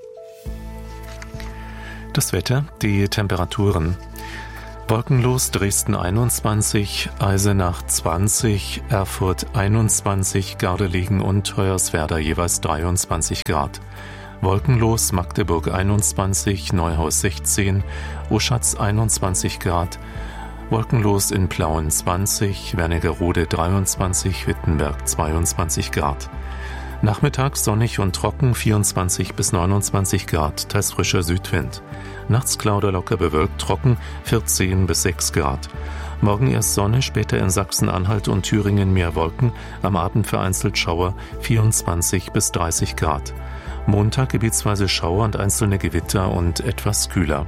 Das Wetter, die Temperaturen. Wolkenlos Dresden einundzwanzig, Eisenach zwanzig, Erfurt einundzwanzig, Gardelegen und Hoyerswerda jeweils dreiundzwanzig Grad. Wolkenlos Magdeburg einundzwanzig, Neuhaus sechzehn, Oschatz einundzwanzig Grad. Wolkenlos in Plauen zwanzig, Wernigerode dreiundzwanzig, Wittenberg zweiundzwanzig Grad. Nachmittags sonnig und trocken, vierundzwanzig bis neunundzwanzig Grad, teils frischer Südwind. Nachts klar oder locker bewölkt, trocken, vierzehn bis sechs Grad. Morgen erst Sonne, später in Sachsen-Anhalt und Thüringen mehr Wolken, am Abend vereinzelt Schauer, vierundzwanzig bis dreißig Grad. Montag gebietsweise Schauer und einzelne Gewitter und etwas kühler.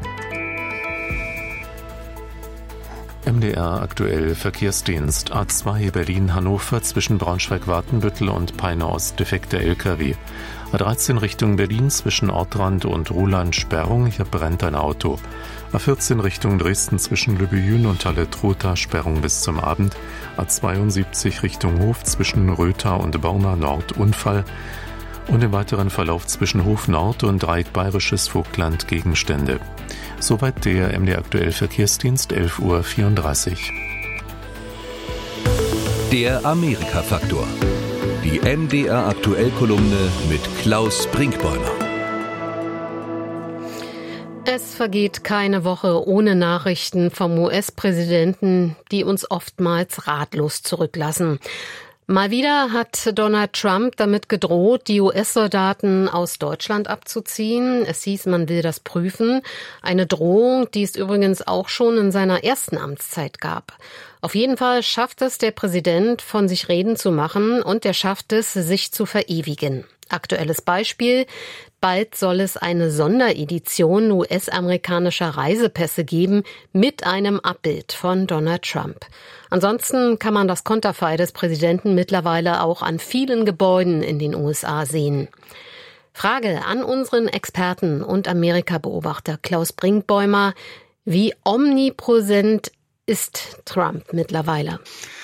M D R aktuell Verkehrsdienst A zwei Berlin-Hannover zwischen Braunschweig-Watenbüttel und Peine-Ost defekter L K W. A dreizehn Richtung Berlin zwischen Ortrand und Ruhland Sperrung, hier brennt ein Auto. A vierzehn Richtung Dresden zwischen Lübbe-Jün und Halle-Trotha Sperrung bis zum Abend. A zweiundsiebzig Richtung Hof zwischen Rötha und Borna Nord Unfall. Und im weiteren Verlauf zwischen Hof Nord und Dreieck Bayerisches Vogtland Gegenstände. Soweit der M D R aktuell Verkehrsdienst, elf Uhr vierunddreißig. Der Amerika-Faktor. Die M D R aktuell Kolumne mit Klaus Brinkbäumer. Es vergeht keine Woche ohne Nachrichten vom U S-Präsidenten, die uns oftmals ratlos zurücklassen. Mal wieder hat Donald Trump damit gedroht, die U S-Soldaten aus Deutschland abzuziehen. Es hieß, man will das prüfen. Eine Drohung, die es übrigens auch schon in seiner ersten Amtszeit gab. Auf jeden Fall schafft es der Präsident, von sich reden zu machen, und er schafft es, sich zu verewigen. Aktuelles Beispiel: Bald soll es eine Sonderedition U S-amerikanischer Reisepässe geben mit einem Abbild von Donald Trump. Ansonsten kann man das Konterfei des Präsidenten mittlerweile auch an vielen Gebäuden in den U S A sehen. Frage an unseren Experten und Amerika-Beobachter Klaus Brinkbäumer: Wie omnipräsent ist Trump mittlerweile?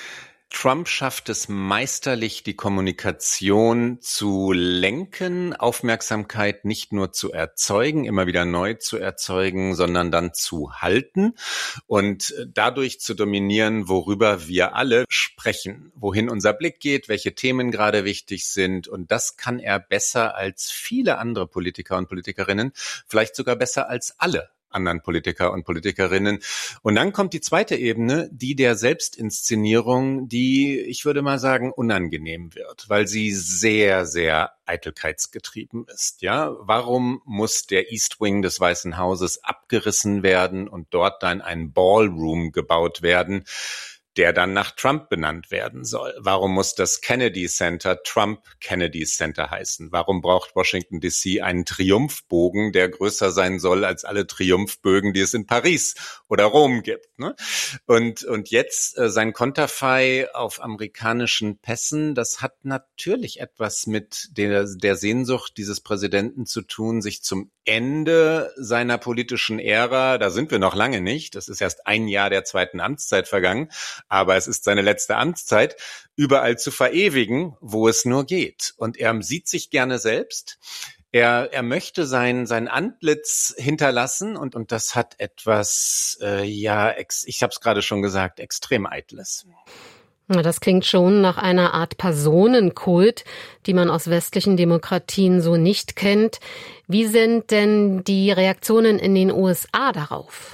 Trump schafft es meisterlich, die Kommunikation zu lenken, Aufmerksamkeit nicht nur zu erzeugen, immer wieder neu zu erzeugen, sondern dann zu halten und dadurch zu dominieren, worüber wir alle sprechen, wohin unser Blick geht, welche Themen gerade wichtig sind. Und das kann er besser als viele andere Politiker und Politikerinnen, vielleicht sogar besser als alle anderen Politiker und Politikerinnen. Und dann kommt die zweite Ebene, die der Selbstinszenierung, die, ich würde mal sagen, unangenehm wird, weil sie sehr, sehr eitelkeitsgetrieben ist. Ja, warum muss der East Wing des Weißen Hauses abgerissen werden und dort dann ein Ballroom gebaut werden, der dann nach Trump benannt werden soll? Warum muss das Kennedy Center Trump Kennedy Center heißen? Warum braucht Washington D C einen Triumphbogen, der größer sein soll als alle Triumphbögen, die es in Paris oder Rom gibt? Ne? Und, und jetzt äh, sein Konterfei auf amerikanischen Pässen, das hat natürlich etwas mit der, der Sehnsucht dieses Präsidenten zu tun, sich zum Ende seiner politischen Ära, da sind wir noch lange nicht, das ist erst ein Jahr der zweiten Amtszeit vergangen, aber es ist seine letzte Amtszeit, überall zu verewigen, wo es nur geht. Und er sieht sich gerne selbst. Er, er möchte sein, sein Antlitz hinterlassen und, und das hat etwas, äh, ja, ex, ich habe es gerade schon gesagt, extrem Eitles. Das klingt schon nach einer Art Personenkult, die man aus westlichen Demokratien so nicht kennt. Wie sind denn die Reaktionen in den U S A darauf?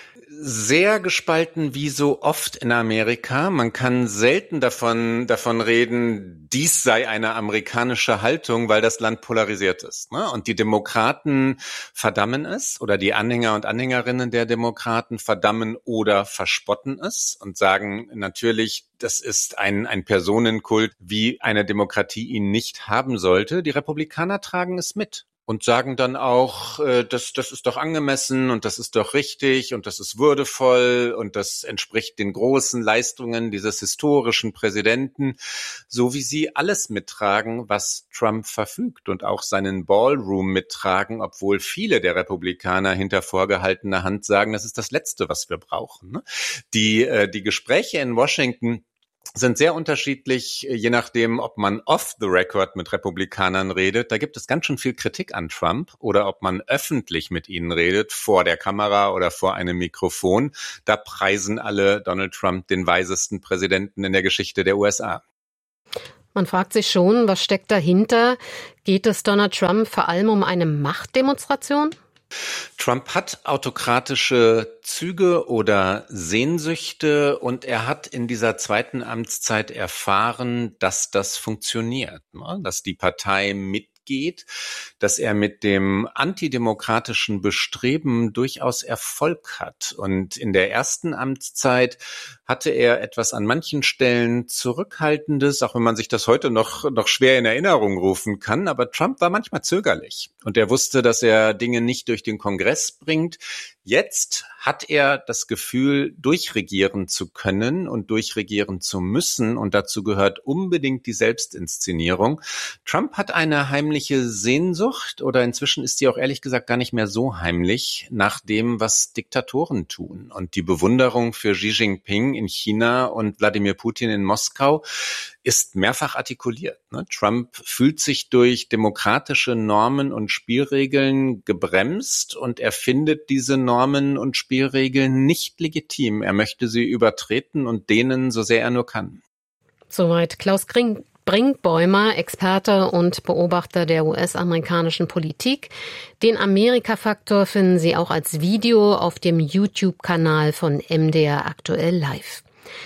Sehr gespalten wie so oft in Amerika. Man kann selten davon, davon reden, dies sei eine amerikanische Haltung, weil das Land polarisiert ist, ne? Und die Demokraten verdammen es, oder die Anhänger und Anhängerinnen der Demokraten verdammen oder verspotten es und sagen natürlich, das ist ein, ein Personenkult, wie eine Demokratie ihn nicht haben sollte. Die Republikaner tragen es mit und sagen dann auch, äh, das, das ist doch angemessen und das ist doch richtig und das ist würdevoll und das entspricht den großen Leistungen dieses historischen Präsidenten, so wie sie alles mittragen, was Trump verfügt und auch seinen Ballroom mittragen, obwohl viele der Republikaner hinter vorgehaltener Hand sagen, das ist das Letzte, was wir brauchen, ne? Die, äh, die Gespräche in Washington sind sehr unterschiedlich, je nachdem, ob man off the record mit Republikanern redet. Da gibt es ganz schön viel Kritik an Trump, oder ob man öffentlich mit ihnen redet, vor der Kamera oder vor einem Mikrofon. Da preisen alle Donald Trump den weisesten Präsidenten in der Geschichte der U S A. Man fragt sich schon, was steckt dahinter? Geht es Donald Trump vor allem um eine Machtdemonstration? Trump hat autokratische Züge oder Sehnsüchte und er hat in dieser zweiten Amtszeit erfahren, dass das funktioniert, ne? Dass die Partei mitgeht, dass er mit dem antidemokratischen Bestreben durchaus Erfolg hat. Und in der ersten Amtszeit hatte er etwas an manchen Stellen Zurückhaltendes, auch wenn man sich das heute noch, noch schwer in Erinnerung rufen kann. Aber Trump war manchmal zögerlich und er wusste, dass er Dinge nicht durch den Kongress bringt. Jetzt hat er das Gefühl, durchregieren zu können und durchregieren zu müssen. Und dazu gehört unbedingt die Selbstinszenierung. Trump hat eine heimliche Sehnsucht, oder inzwischen ist sie auch ehrlich gesagt gar nicht mehr so heimlich, nach dem, was Diktatoren tun. Und die Bewunderung für Xi Jinping in China und Wladimir Putin in Moskau ist mehrfach artikuliert, ne? Trump fühlt sich durch demokratische Normen und Spielregeln gebremst und er findet diese Normen und Spielregeln nicht legitim. Er möchte sie übertreten und dehnen, so sehr er nur kann. Soweit Klaus Kring. Brinkbäumer, Experte und Beobachter der U S-amerikanischen Politik. Den Amerika-Faktor finden Sie auch als Video auf dem YouTube-Kanal von M D R Aktuell Live.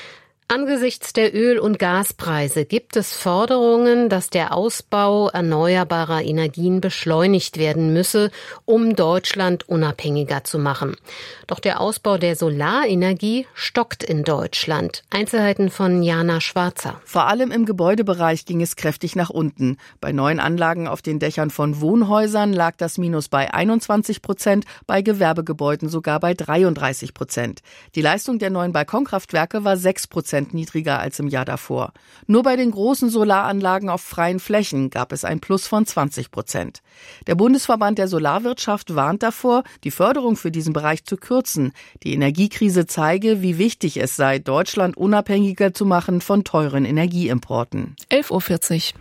Angesichts der Öl- und Gaspreise gibt es Forderungen, dass der Ausbau erneuerbarer Energien beschleunigt werden müsse, um Deutschland unabhängiger zu machen. Doch der Ausbau der Solarenergie stockt in Deutschland. Einzelheiten von Jana Schwarzer. Vor allem im Gebäudebereich ging es kräftig nach unten. Bei neuen Anlagen auf den Dächern von Wohnhäusern lag das Minus bei einundzwanzig Prozent, bei Gewerbegebäuden sogar bei dreiunddreißig Prozent. Die Leistung der neuen Balkonkraftwerke war sechs Prozent niedriger als im Jahr davor. Nur bei den großen Solaranlagen auf freien Flächen gab es ein Plus von zwanzig Prozent. Der Bundesverband der Solarwirtschaft warnt davor, die Förderung für diesen Bereich zu kürzen. Die Energiekrise zeige, wie wichtig es sei, Deutschland unabhängiger zu machen von teuren Energieimporten. elf Uhr vierzig.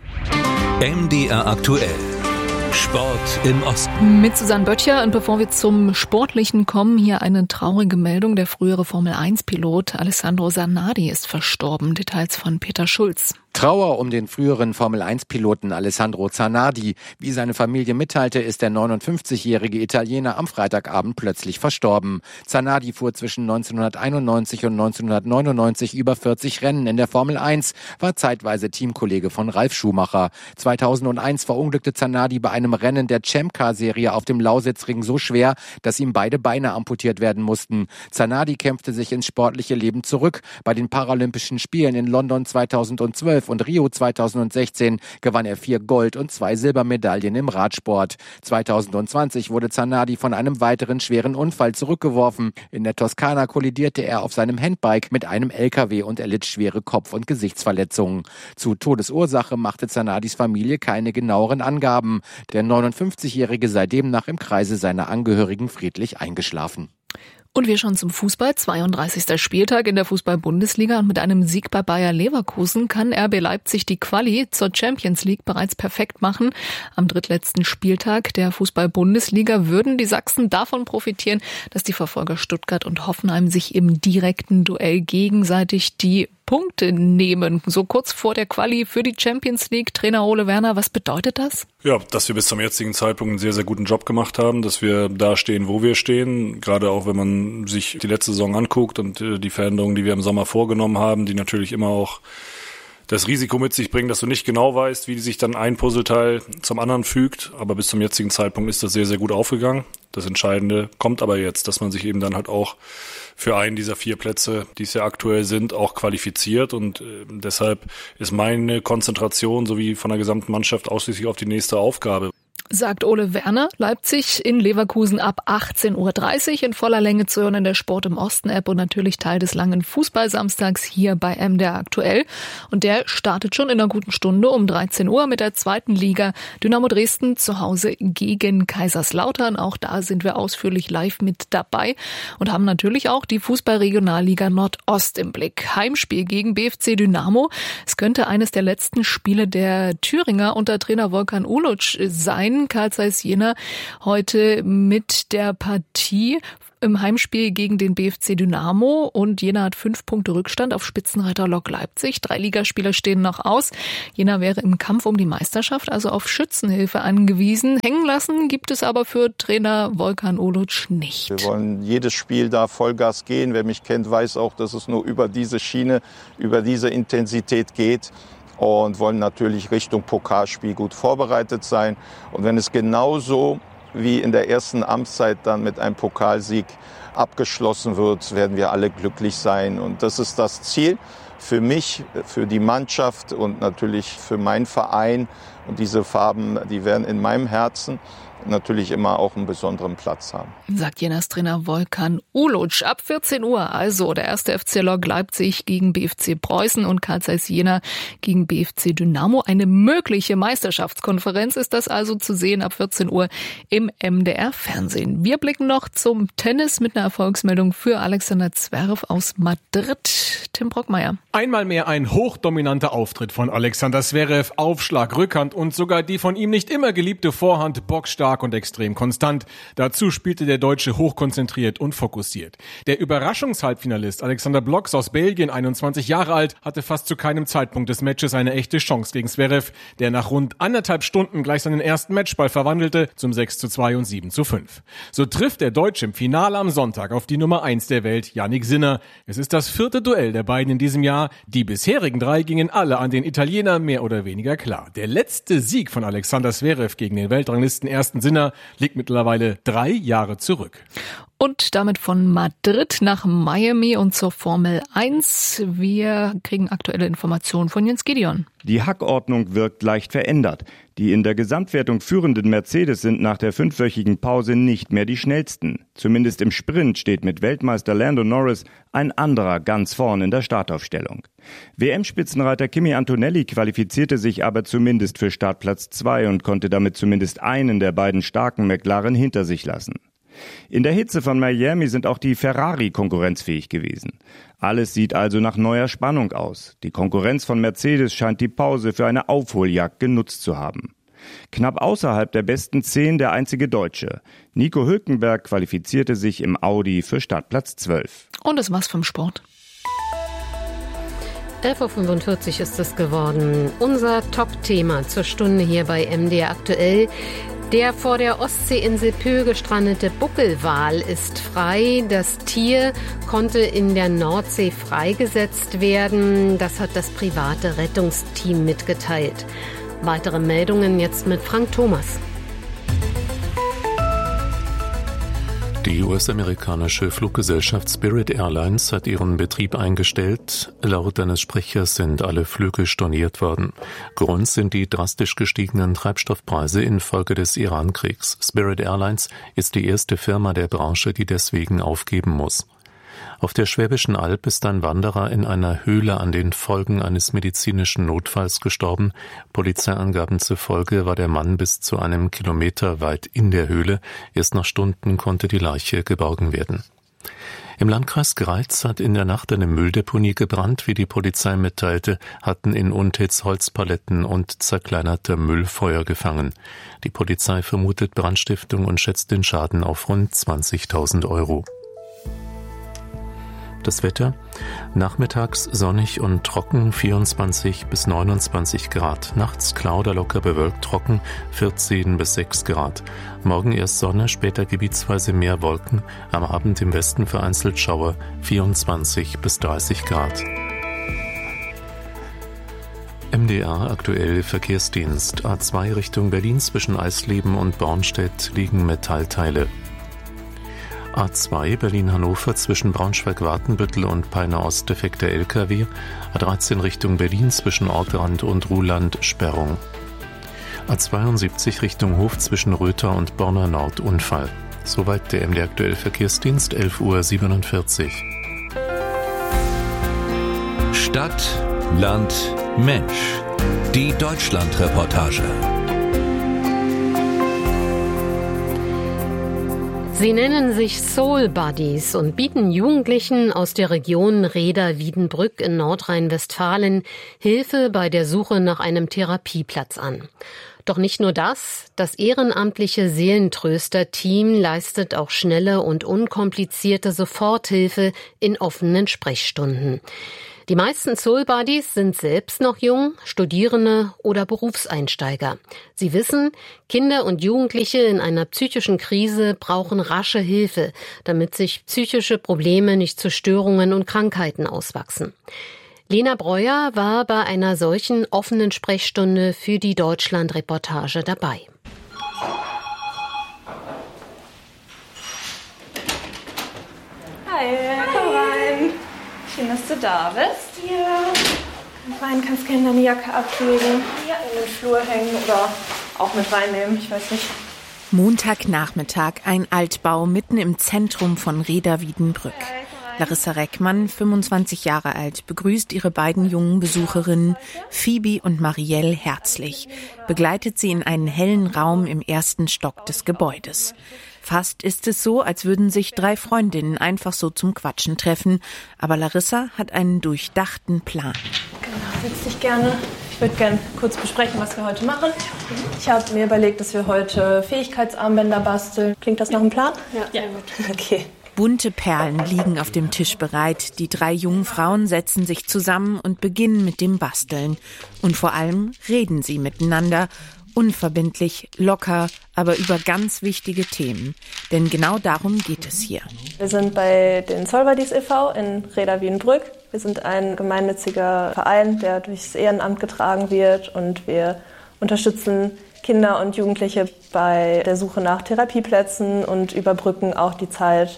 M D R aktuell. Sport im Osten. Mit Susanne Böttcher. Und bevor wir zum Sportlichen kommen, hier eine traurige Meldung. Der frühere Formel eins Pilot Alessandro Zanardi ist verstorben. Details von Peter Schulz. Trauer um den früheren Formel eins Piloten Alessandro Zanardi. Wie seine Familie mitteilte, ist der neunundfünfzigjährige Italiener am Freitagabend plötzlich verstorben. Zanardi fuhr zwischen neunzehnhunderteinundneunzig und neunzehnhundertneunundneunzig über vierzig Rennen in der Formel eins, war zeitweise Teamkollege von Ralf Schumacher. zweitausendeins verunglückte Zanardi bei einem Rennen der Champ-Car-Serie auf dem Lausitzring so schwer, dass ihm beide Beine amputiert werden mussten. Zanardi kämpfte sich ins sportliche Leben zurück. Bei den Paralympischen Spielen in London zweitausendzwölf und Rio zweitausendsechzehn gewann er vier Gold- und zwei Silbermedaillen im Radsport. zweitausendzwanzig wurde Zanardi von einem weiteren schweren Unfall zurückgeworfen. In der Toskana kollidierte er auf seinem Handbike mit einem L K W und erlitt schwere Kopf- und Gesichtsverletzungen. Zu Todesursache machte Zanardis Familie keine genaueren Angaben. Der neunundfünfzigjährige sei demnach im Kreise seiner Angehörigen friedlich eingeschlafen. Und wir schauen zum Fußball. zweiunddreißigster Spieltag in der Fußball-Bundesliga und mit einem Sieg bei Bayer Leverkusen kann R B Leipzig die Quali zur Champions League bereits perfekt machen. Am drittletzten Spieltag der Fußball-Bundesliga würden die Sachsen davon profitieren, dass die Verfolger Stuttgart und Hoffenheim sich im direkten Duell gegenseitig die Punkte nehmen. So kurz vor der Quali für die Champions League. Trainer Ole Werner, was bedeutet das? Ja, dass wir bis zum jetzigen Zeitpunkt einen sehr, sehr guten Job gemacht haben, dass wir da stehen, wo wir stehen. Gerade auch, wenn man sich die letzte Saison anguckt und die Veränderungen, die wir im Sommer vorgenommen haben, die natürlich immer auch das Risiko mit sich bringen, dass du nicht genau weißt, wie sich dann ein Puzzleteil zum anderen fügt. Aber bis zum jetzigen Zeitpunkt ist das sehr, sehr gut aufgegangen. Das Entscheidende kommt aber jetzt, dass man sich eben dann halt auch für einen dieser vier Plätze, die es ja aktuell sind, auch qualifiziert. Und äh, deshalb ist meine Konzentration sowie von der gesamten Mannschaft ausschließlich auf die nächste Aufgabe. Sagt Ole Werner. Leipzig in Leverkusen ab achtzehn Uhr dreißig in voller Länge zu hören in der Sport im Osten App und natürlich Teil des langen Fußballsamstags hier bei M D R aktuell. Und der startet schon in einer guten Stunde um dreizehn Uhr mit der zweiten Liga. Dynamo Dresden zu Hause gegen Kaiserslautern. Auch da sind wir ausführlich live mit dabei und haben natürlich auch die Fußball-Regionalliga Nordost im Blick. Heimspiel gegen B F C Dynamo. Es könnte eines der letzten Spiele der Thüringer unter Trainer Volkan Uluc sein. Carl Zeiss Jena heute mit der Partie im Heimspiel gegen den B F C Dynamo und Jena hat fünf Punkte Rückstand auf Spitzenreiter Lok Leipzig. Drei Ligaspieler stehen noch aus. Jena wäre im Kampf um die Meisterschaft also auf Schützenhilfe angewiesen. Hängen lassen gibt es aber für Trainer Volkan Uluc nicht. Wir wollen jedes Spiel da Vollgas gehen. Wer mich kennt, weiß auch, dass es nur über diese Schiene, über diese Intensität geht. Und wollen natürlich Richtung Pokalspiel gut vorbereitet sein. Und wenn es genauso wie in der ersten Amtszeit dann mit einem Pokalsieg abgeschlossen wird, werden wir alle glücklich sein. Und das ist das Ziel für mich, für die Mannschaft und natürlich für meinen Verein. Und diese Farben, die werden in meinem Herzen natürlich immer auch einen besonderen Platz haben. Sagt Jenas Trainer Volkan Uluc. Ab vierzehn Uhr also der erste F C Lok Leipzig gegen B F C Preußen und Carl Zeiss Jena gegen B F C Dynamo. Eine mögliche Meisterschaftskonferenz ist das also zu sehen ab vierzehn Uhr im M D R Fernsehen. Wir blicken noch zum Tennis mit einer Erfolgsmeldung für Alexander Zverev aus Madrid. Tim Brockmeier. Einmal mehr ein hochdominanter Auftritt von Alexander Zverev. Aufschlag, Rückhand und sogar die von ihm nicht immer geliebte Vorhand bockstark und extrem konstant. Dazu spielte der Deutsche hochkonzentriert und fokussiert. Der Überraschungshalbfinalist Alexander Blocks aus Belgien, einundzwanzig Jahre alt, hatte fast zu keinem Zeitpunkt des Matches eine echte Chance gegen Zverev, der nach rund anderthalb Stunden gleich seinen ersten Matchball verwandelte zum sechs zu zwei und sieben zu fünf. So trifft der Deutsche im Finale am Sonntag auf die Nummer eins der Welt, Jannik Sinner. Es ist das vierte Duell der beiden in diesem Jahr. Die bisherigen drei gingen alle an den Italiener mehr oder weniger klar. Der letzte Sieg von Alexander Zverev gegen den Weltranglisten ersten Sinner liegt mittlerweile drei Jahre zurück. Und damit von Madrid nach Miami und zur Formel eins. Wir kriegen aktuelle Informationen von Jens Gideon. Die Hackordnung wirkt leicht verändert. Die in der Gesamtwertung führenden Mercedes sind nach der fünfwöchigen Pause nicht mehr die schnellsten. Zumindest im Sprint steht mit Weltmeister Lando Norris ein anderer ganz vorn in der Startaufstellung. W M-Spitzenreiter Kimi Antonelli qualifizierte sich aber zumindest für Startplatz zwei und konnte damit zumindest einen der beiden starken McLaren hinter sich lassen. In der Hitze von Miami sind auch die Ferrari konkurrenzfähig gewesen. Alles sieht also nach neuer Spannung aus. Die Konkurrenz von Mercedes scheint die Pause für eine Aufholjagd genutzt zu haben. Knapp außerhalb der besten zehn der einzige Deutsche. Nico Hülkenberg qualifizierte sich im Audi für Startplatz zwölf. Und das war's vom Sport. elf Uhr fünfundvierzig ist es geworden. Unser Top-Thema zur Stunde hier bei M D R aktuell. Der vor der Ostseeinsel Pöhl gestrandete Buckelwal ist frei. Das Tier konnte in der Nordsee freigesetzt werden. Das hat das private Rettungsteam mitgeteilt. Weitere Meldungen jetzt mit Frank Thomas. Die U S-amerikanische Fluggesellschaft Spirit Airlines hat ihren Betrieb eingestellt. Laut eines Sprechers sind alle Flüge storniert worden. Grund sind die drastisch gestiegenen Treibstoffpreise infolge des Iran-Kriegs. Spirit Airlines ist die erste Firma der Branche, die deswegen aufgeben muss. Auf der Schwäbischen Alb ist ein Wanderer in einer Höhle an den Folgen eines medizinischen Notfalls gestorben. Polizeiangaben zufolge war der Mann bis zu einem Kilometer weit in der Höhle. Erst nach Stunden konnte die Leiche geborgen werden. Im Landkreis Greiz hat in der Nacht eine Mülldeponie gebrannt. Wie die Polizei mitteilte, hatten in Untetz Holzpaletten und zerkleinerter Müll Feuer gefangen. Die Polizei vermutet Brandstiftung und schätzt den Schaden auf rund zwanzigtausend Euro. Das Wetter: nachmittags sonnig und trocken, vierundzwanzig bis neunundzwanzig Grad. Nachts klar oder locker bewölkt trocken, vierzehn bis sechs Grad. Morgen erst Sonne, später gebietsweise mehr Wolken. Am Abend im Westen vereinzelt Schauer, vierundzwanzig bis dreißig Grad. M D R aktuell Verkehrsdienst. A zwei Richtung Berlin zwischen Eisleben und Bornstedt liegen Metallteile. A zwei Berlin-Hannover zwischen Braunschweig-Watenbüttel und Peine Ost defekter L K W. A dreizehn Richtung Berlin zwischen Ortrand und Ruhland Sperrung. A zweiundsiebzig Richtung Hof zwischen Röther und Borner Nord Unfall. Soweit der M D R aktuell Verkehrsdienst, elf Uhr siebenundvierzig. Stadt, Land, Mensch. Die Deutschland-Reportage. Sie nennen sich Soul Buddies und bieten Jugendlichen aus der Region Rheda-Wiedenbrück in Nordrhein-Westfalen Hilfe bei der Suche nach einem Therapieplatz an. Doch nicht nur das, das ehrenamtliche Seelentröster-Team leistet auch schnelle und unkomplizierte Soforthilfe in offenen Sprechstunden. Die meisten Soul Buddies sind selbst noch jung, Studierende oder Berufseinsteiger. Sie wissen, Kinder und Jugendliche in einer psychischen Krise brauchen rasche Hilfe, damit sich psychische Probleme nicht zu Störungen und Krankheiten auswachsen. Lena Breuer war bei einer solchen offenen Sprechstunde für die Deutschland-Reportage dabei. Hi, komm rein. Schön, dass du da bist. Ja. Komm rein, kannst gerne deine Jacke ablegen. Ja, in den Flur hängen oder auch mit reinnehmen, ich weiß nicht. Montagnachmittag, ein Altbau mitten im Zentrum von Rheda-Wiedenbrück. Larissa Reckmann, fünfundzwanzig Jahre alt, begrüßt ihre beiden jungen Besucherinnen Phoebe und Marielle herzlich, begleitet sie in einen hellen Raum im ersten Stock des Gebäudes. Fast ist es so, als würden sich drei Freundinnen einfach so zum Quatschen treffen. Aber Larissa hat einen durchdachten Plan. Genau, setz dich gerne. Ich würde gerne kurz besprechen, was wir heute machen. Ich habe mir überlegt, dass wir heute Fähigkeitsarmbänder basteln. Klingt das nach einem Plan? Ja, sehr gut. Okay. Bunte Perlen liegen auf dem Tisch bereit. Die drei jungen Frauen setzen sich zusammen und beginnen mit dem Basteln. Und vor allem reden sie miteinander. Unverbindlich, locker, aber über ganz wichtige Themen. Denn genau darum geht es hier. Wir sind bei den Soul Buddies e V in Rheda-Wiedenbrück. Wir sind ein gemeinnütziger Verein, der durchs Ehrenamt getragen wird. Und wir unterstützen Kinder und Jugendliche bei der Suche nach Therapieplätzen und überbrücken auch die Zeit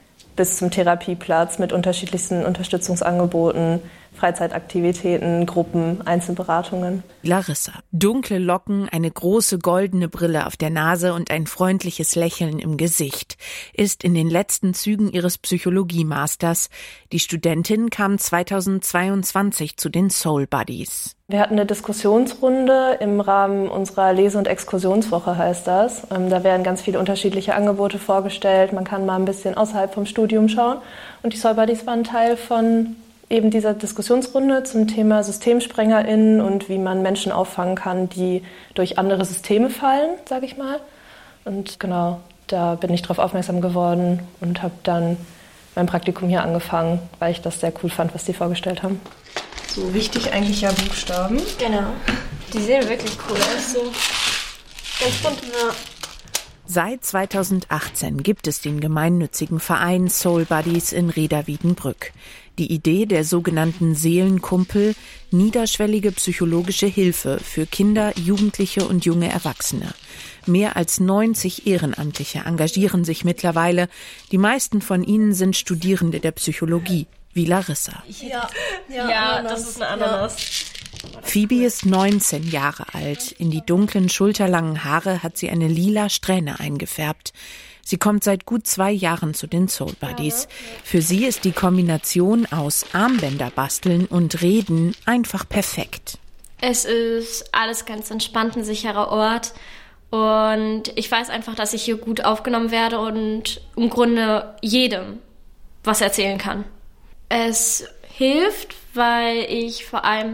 bis zum Therapieplatz mit unterschiedlichsten Unterstützungsangeboten, Freizeitaktivitäten, Gruppen, Einzelberatungen. Larissa. Dunkle Locken, eine große goldene Brille auf der Nase und ein freundliches Lächeln im Gesicht. Ist in den letzten Zügen ihres Psychologie-Masters. Die Studentin kam zweitausendzweiundzwanzig zu den Soul Buddies. Wir hatten eine Diskussionsrunde im Rahmen unserer Lese- und Exkursionswoche, heißt das. Da werden ganz viele unterschiedliche Angebote vorgestellt. Man kann mal ein bisschen außerhalb vom Studium schauen. Und die Soul Buddies waren Teil von eben dieser Diskussionsrunde zum Thema SystemsprengerInnen und wie man Menschen auffangen kann, die durch andere Systeme fallen, sage ich mal. Und genau, da bin ich drauf aufmerksam geworden und habe dann mein Praktikum hier angefangen, weil ich das sehr cool fand, was die vorgestellt haben. So wichtig eigentlich ja Buchstaben. Genau, die sehen wirklich cool aus, so ganz bunt. Ja. Seit zweitausendachtzehn gibt es den gemeinnützigen Verein Soul Buddies in Rheda-Wiedenbrück. Die Idee der sogenannten Seelenkumpel, niederschwellige psychologische Hilfe für Kinder, Jugendliche und junge Erwachsene. Mehr als neunzig Ehrenamtliche engagieren sich mittlerweile. Die meisten von ihnen sind Studierende der Psychologie, wie Larissa. Ja, ja, ja das ist eine Ananas. Phoebe ist neunzehn Jahre alt. In die dunklen, schulterlangen Haare hat sie eine lila Strähne eingefärbt. Sie kommt seit gut zwei Jahren zu den Soul Buddies. Für sie ist die Kombination aus Armbänder basteln und Reden einfach perfekt. Es ist alles ganz entspannt, ein sicherer Ort. Und ich weiß einfach, dass ich hier gut aufgenommen werde und im Grunde jedem was erzählen kann. Es hilft, weil ich vor allem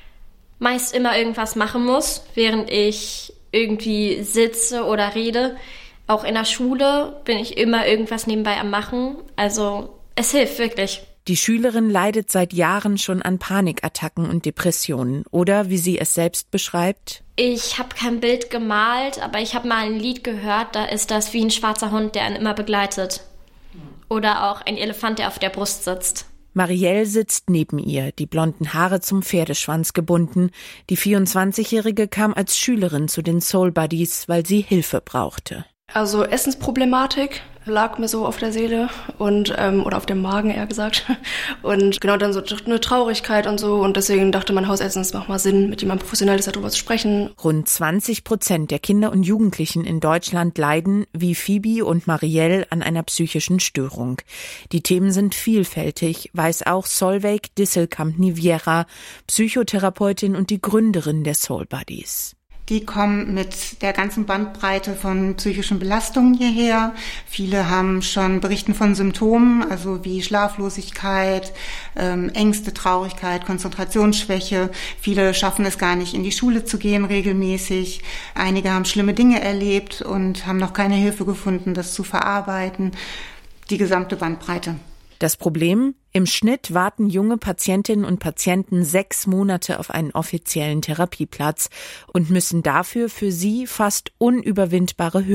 meist immer irgendwas machen muss, während ich irgendwie sitze oder rede. Auch in der Schule bin ich immer irgendwas nebenbei am Machen. Also es hilft wirklich. Die Schülerin leidet seit Jahren schon an Panikattacken und Depressionen. Oder, wie sie es selbst beschreibt: Ich habe kein Bild gemalt, aber ich habe mal ein Lied gehört, da ist das wie ein schwarzer Hund, der einen immer begleitet. Oder auch ein Elefant, der auf der Brust sitzt. Marielle sitzt neben ihr, die blonden Haare zum Pferdeschwanz gebunden. Die vierundzwanzigjährige kam als Schülerin zu den Soul Buddies, weil sie Hilfe brauchte. Also Essensproblematik lag mir so auf der Seele und ähm, oder auf dem Magen eher gesagt und genau dann so eine Traurigkeit und so und deswegen dachte mein Hausärztin, es macht mal Sinn, mit jemandem Professionelles darüber zu sprechen. Rund zwanzig Prozent der Kinder und Jugendlichen in Deutschland leiden, wie Phoebe und Marielle, an einer psychischen Störung. Die Themen sind vielfältig, weiß auch Solveig Disselkamp-Niviera, Psychotherapeutin und die Gründerin der Soul Buddies. Die kommen mit der ganzen Bandbreite von psychischen Belastungen hierher. Viele haben schon berichten von Symptomen, also wie Schlaflosigkeit, ähm, Ängste, Traurigkeit, Konzentrationsschwäche. Viele schaffen es gar nicht, in die Schule zu gehen regelmäßig. Einige haben schlimme Dinge erlebt und haben noch keine Hilfe gefunden, das zu verarbeiten. Die gesamte Bandbreite. Das Problem? Im Schnitt warten junge Patientinnen und Patienten sechs Monate auf einen offiziellen Therapieplatz und müssen dafür für sie fast unüberwindbare Hürden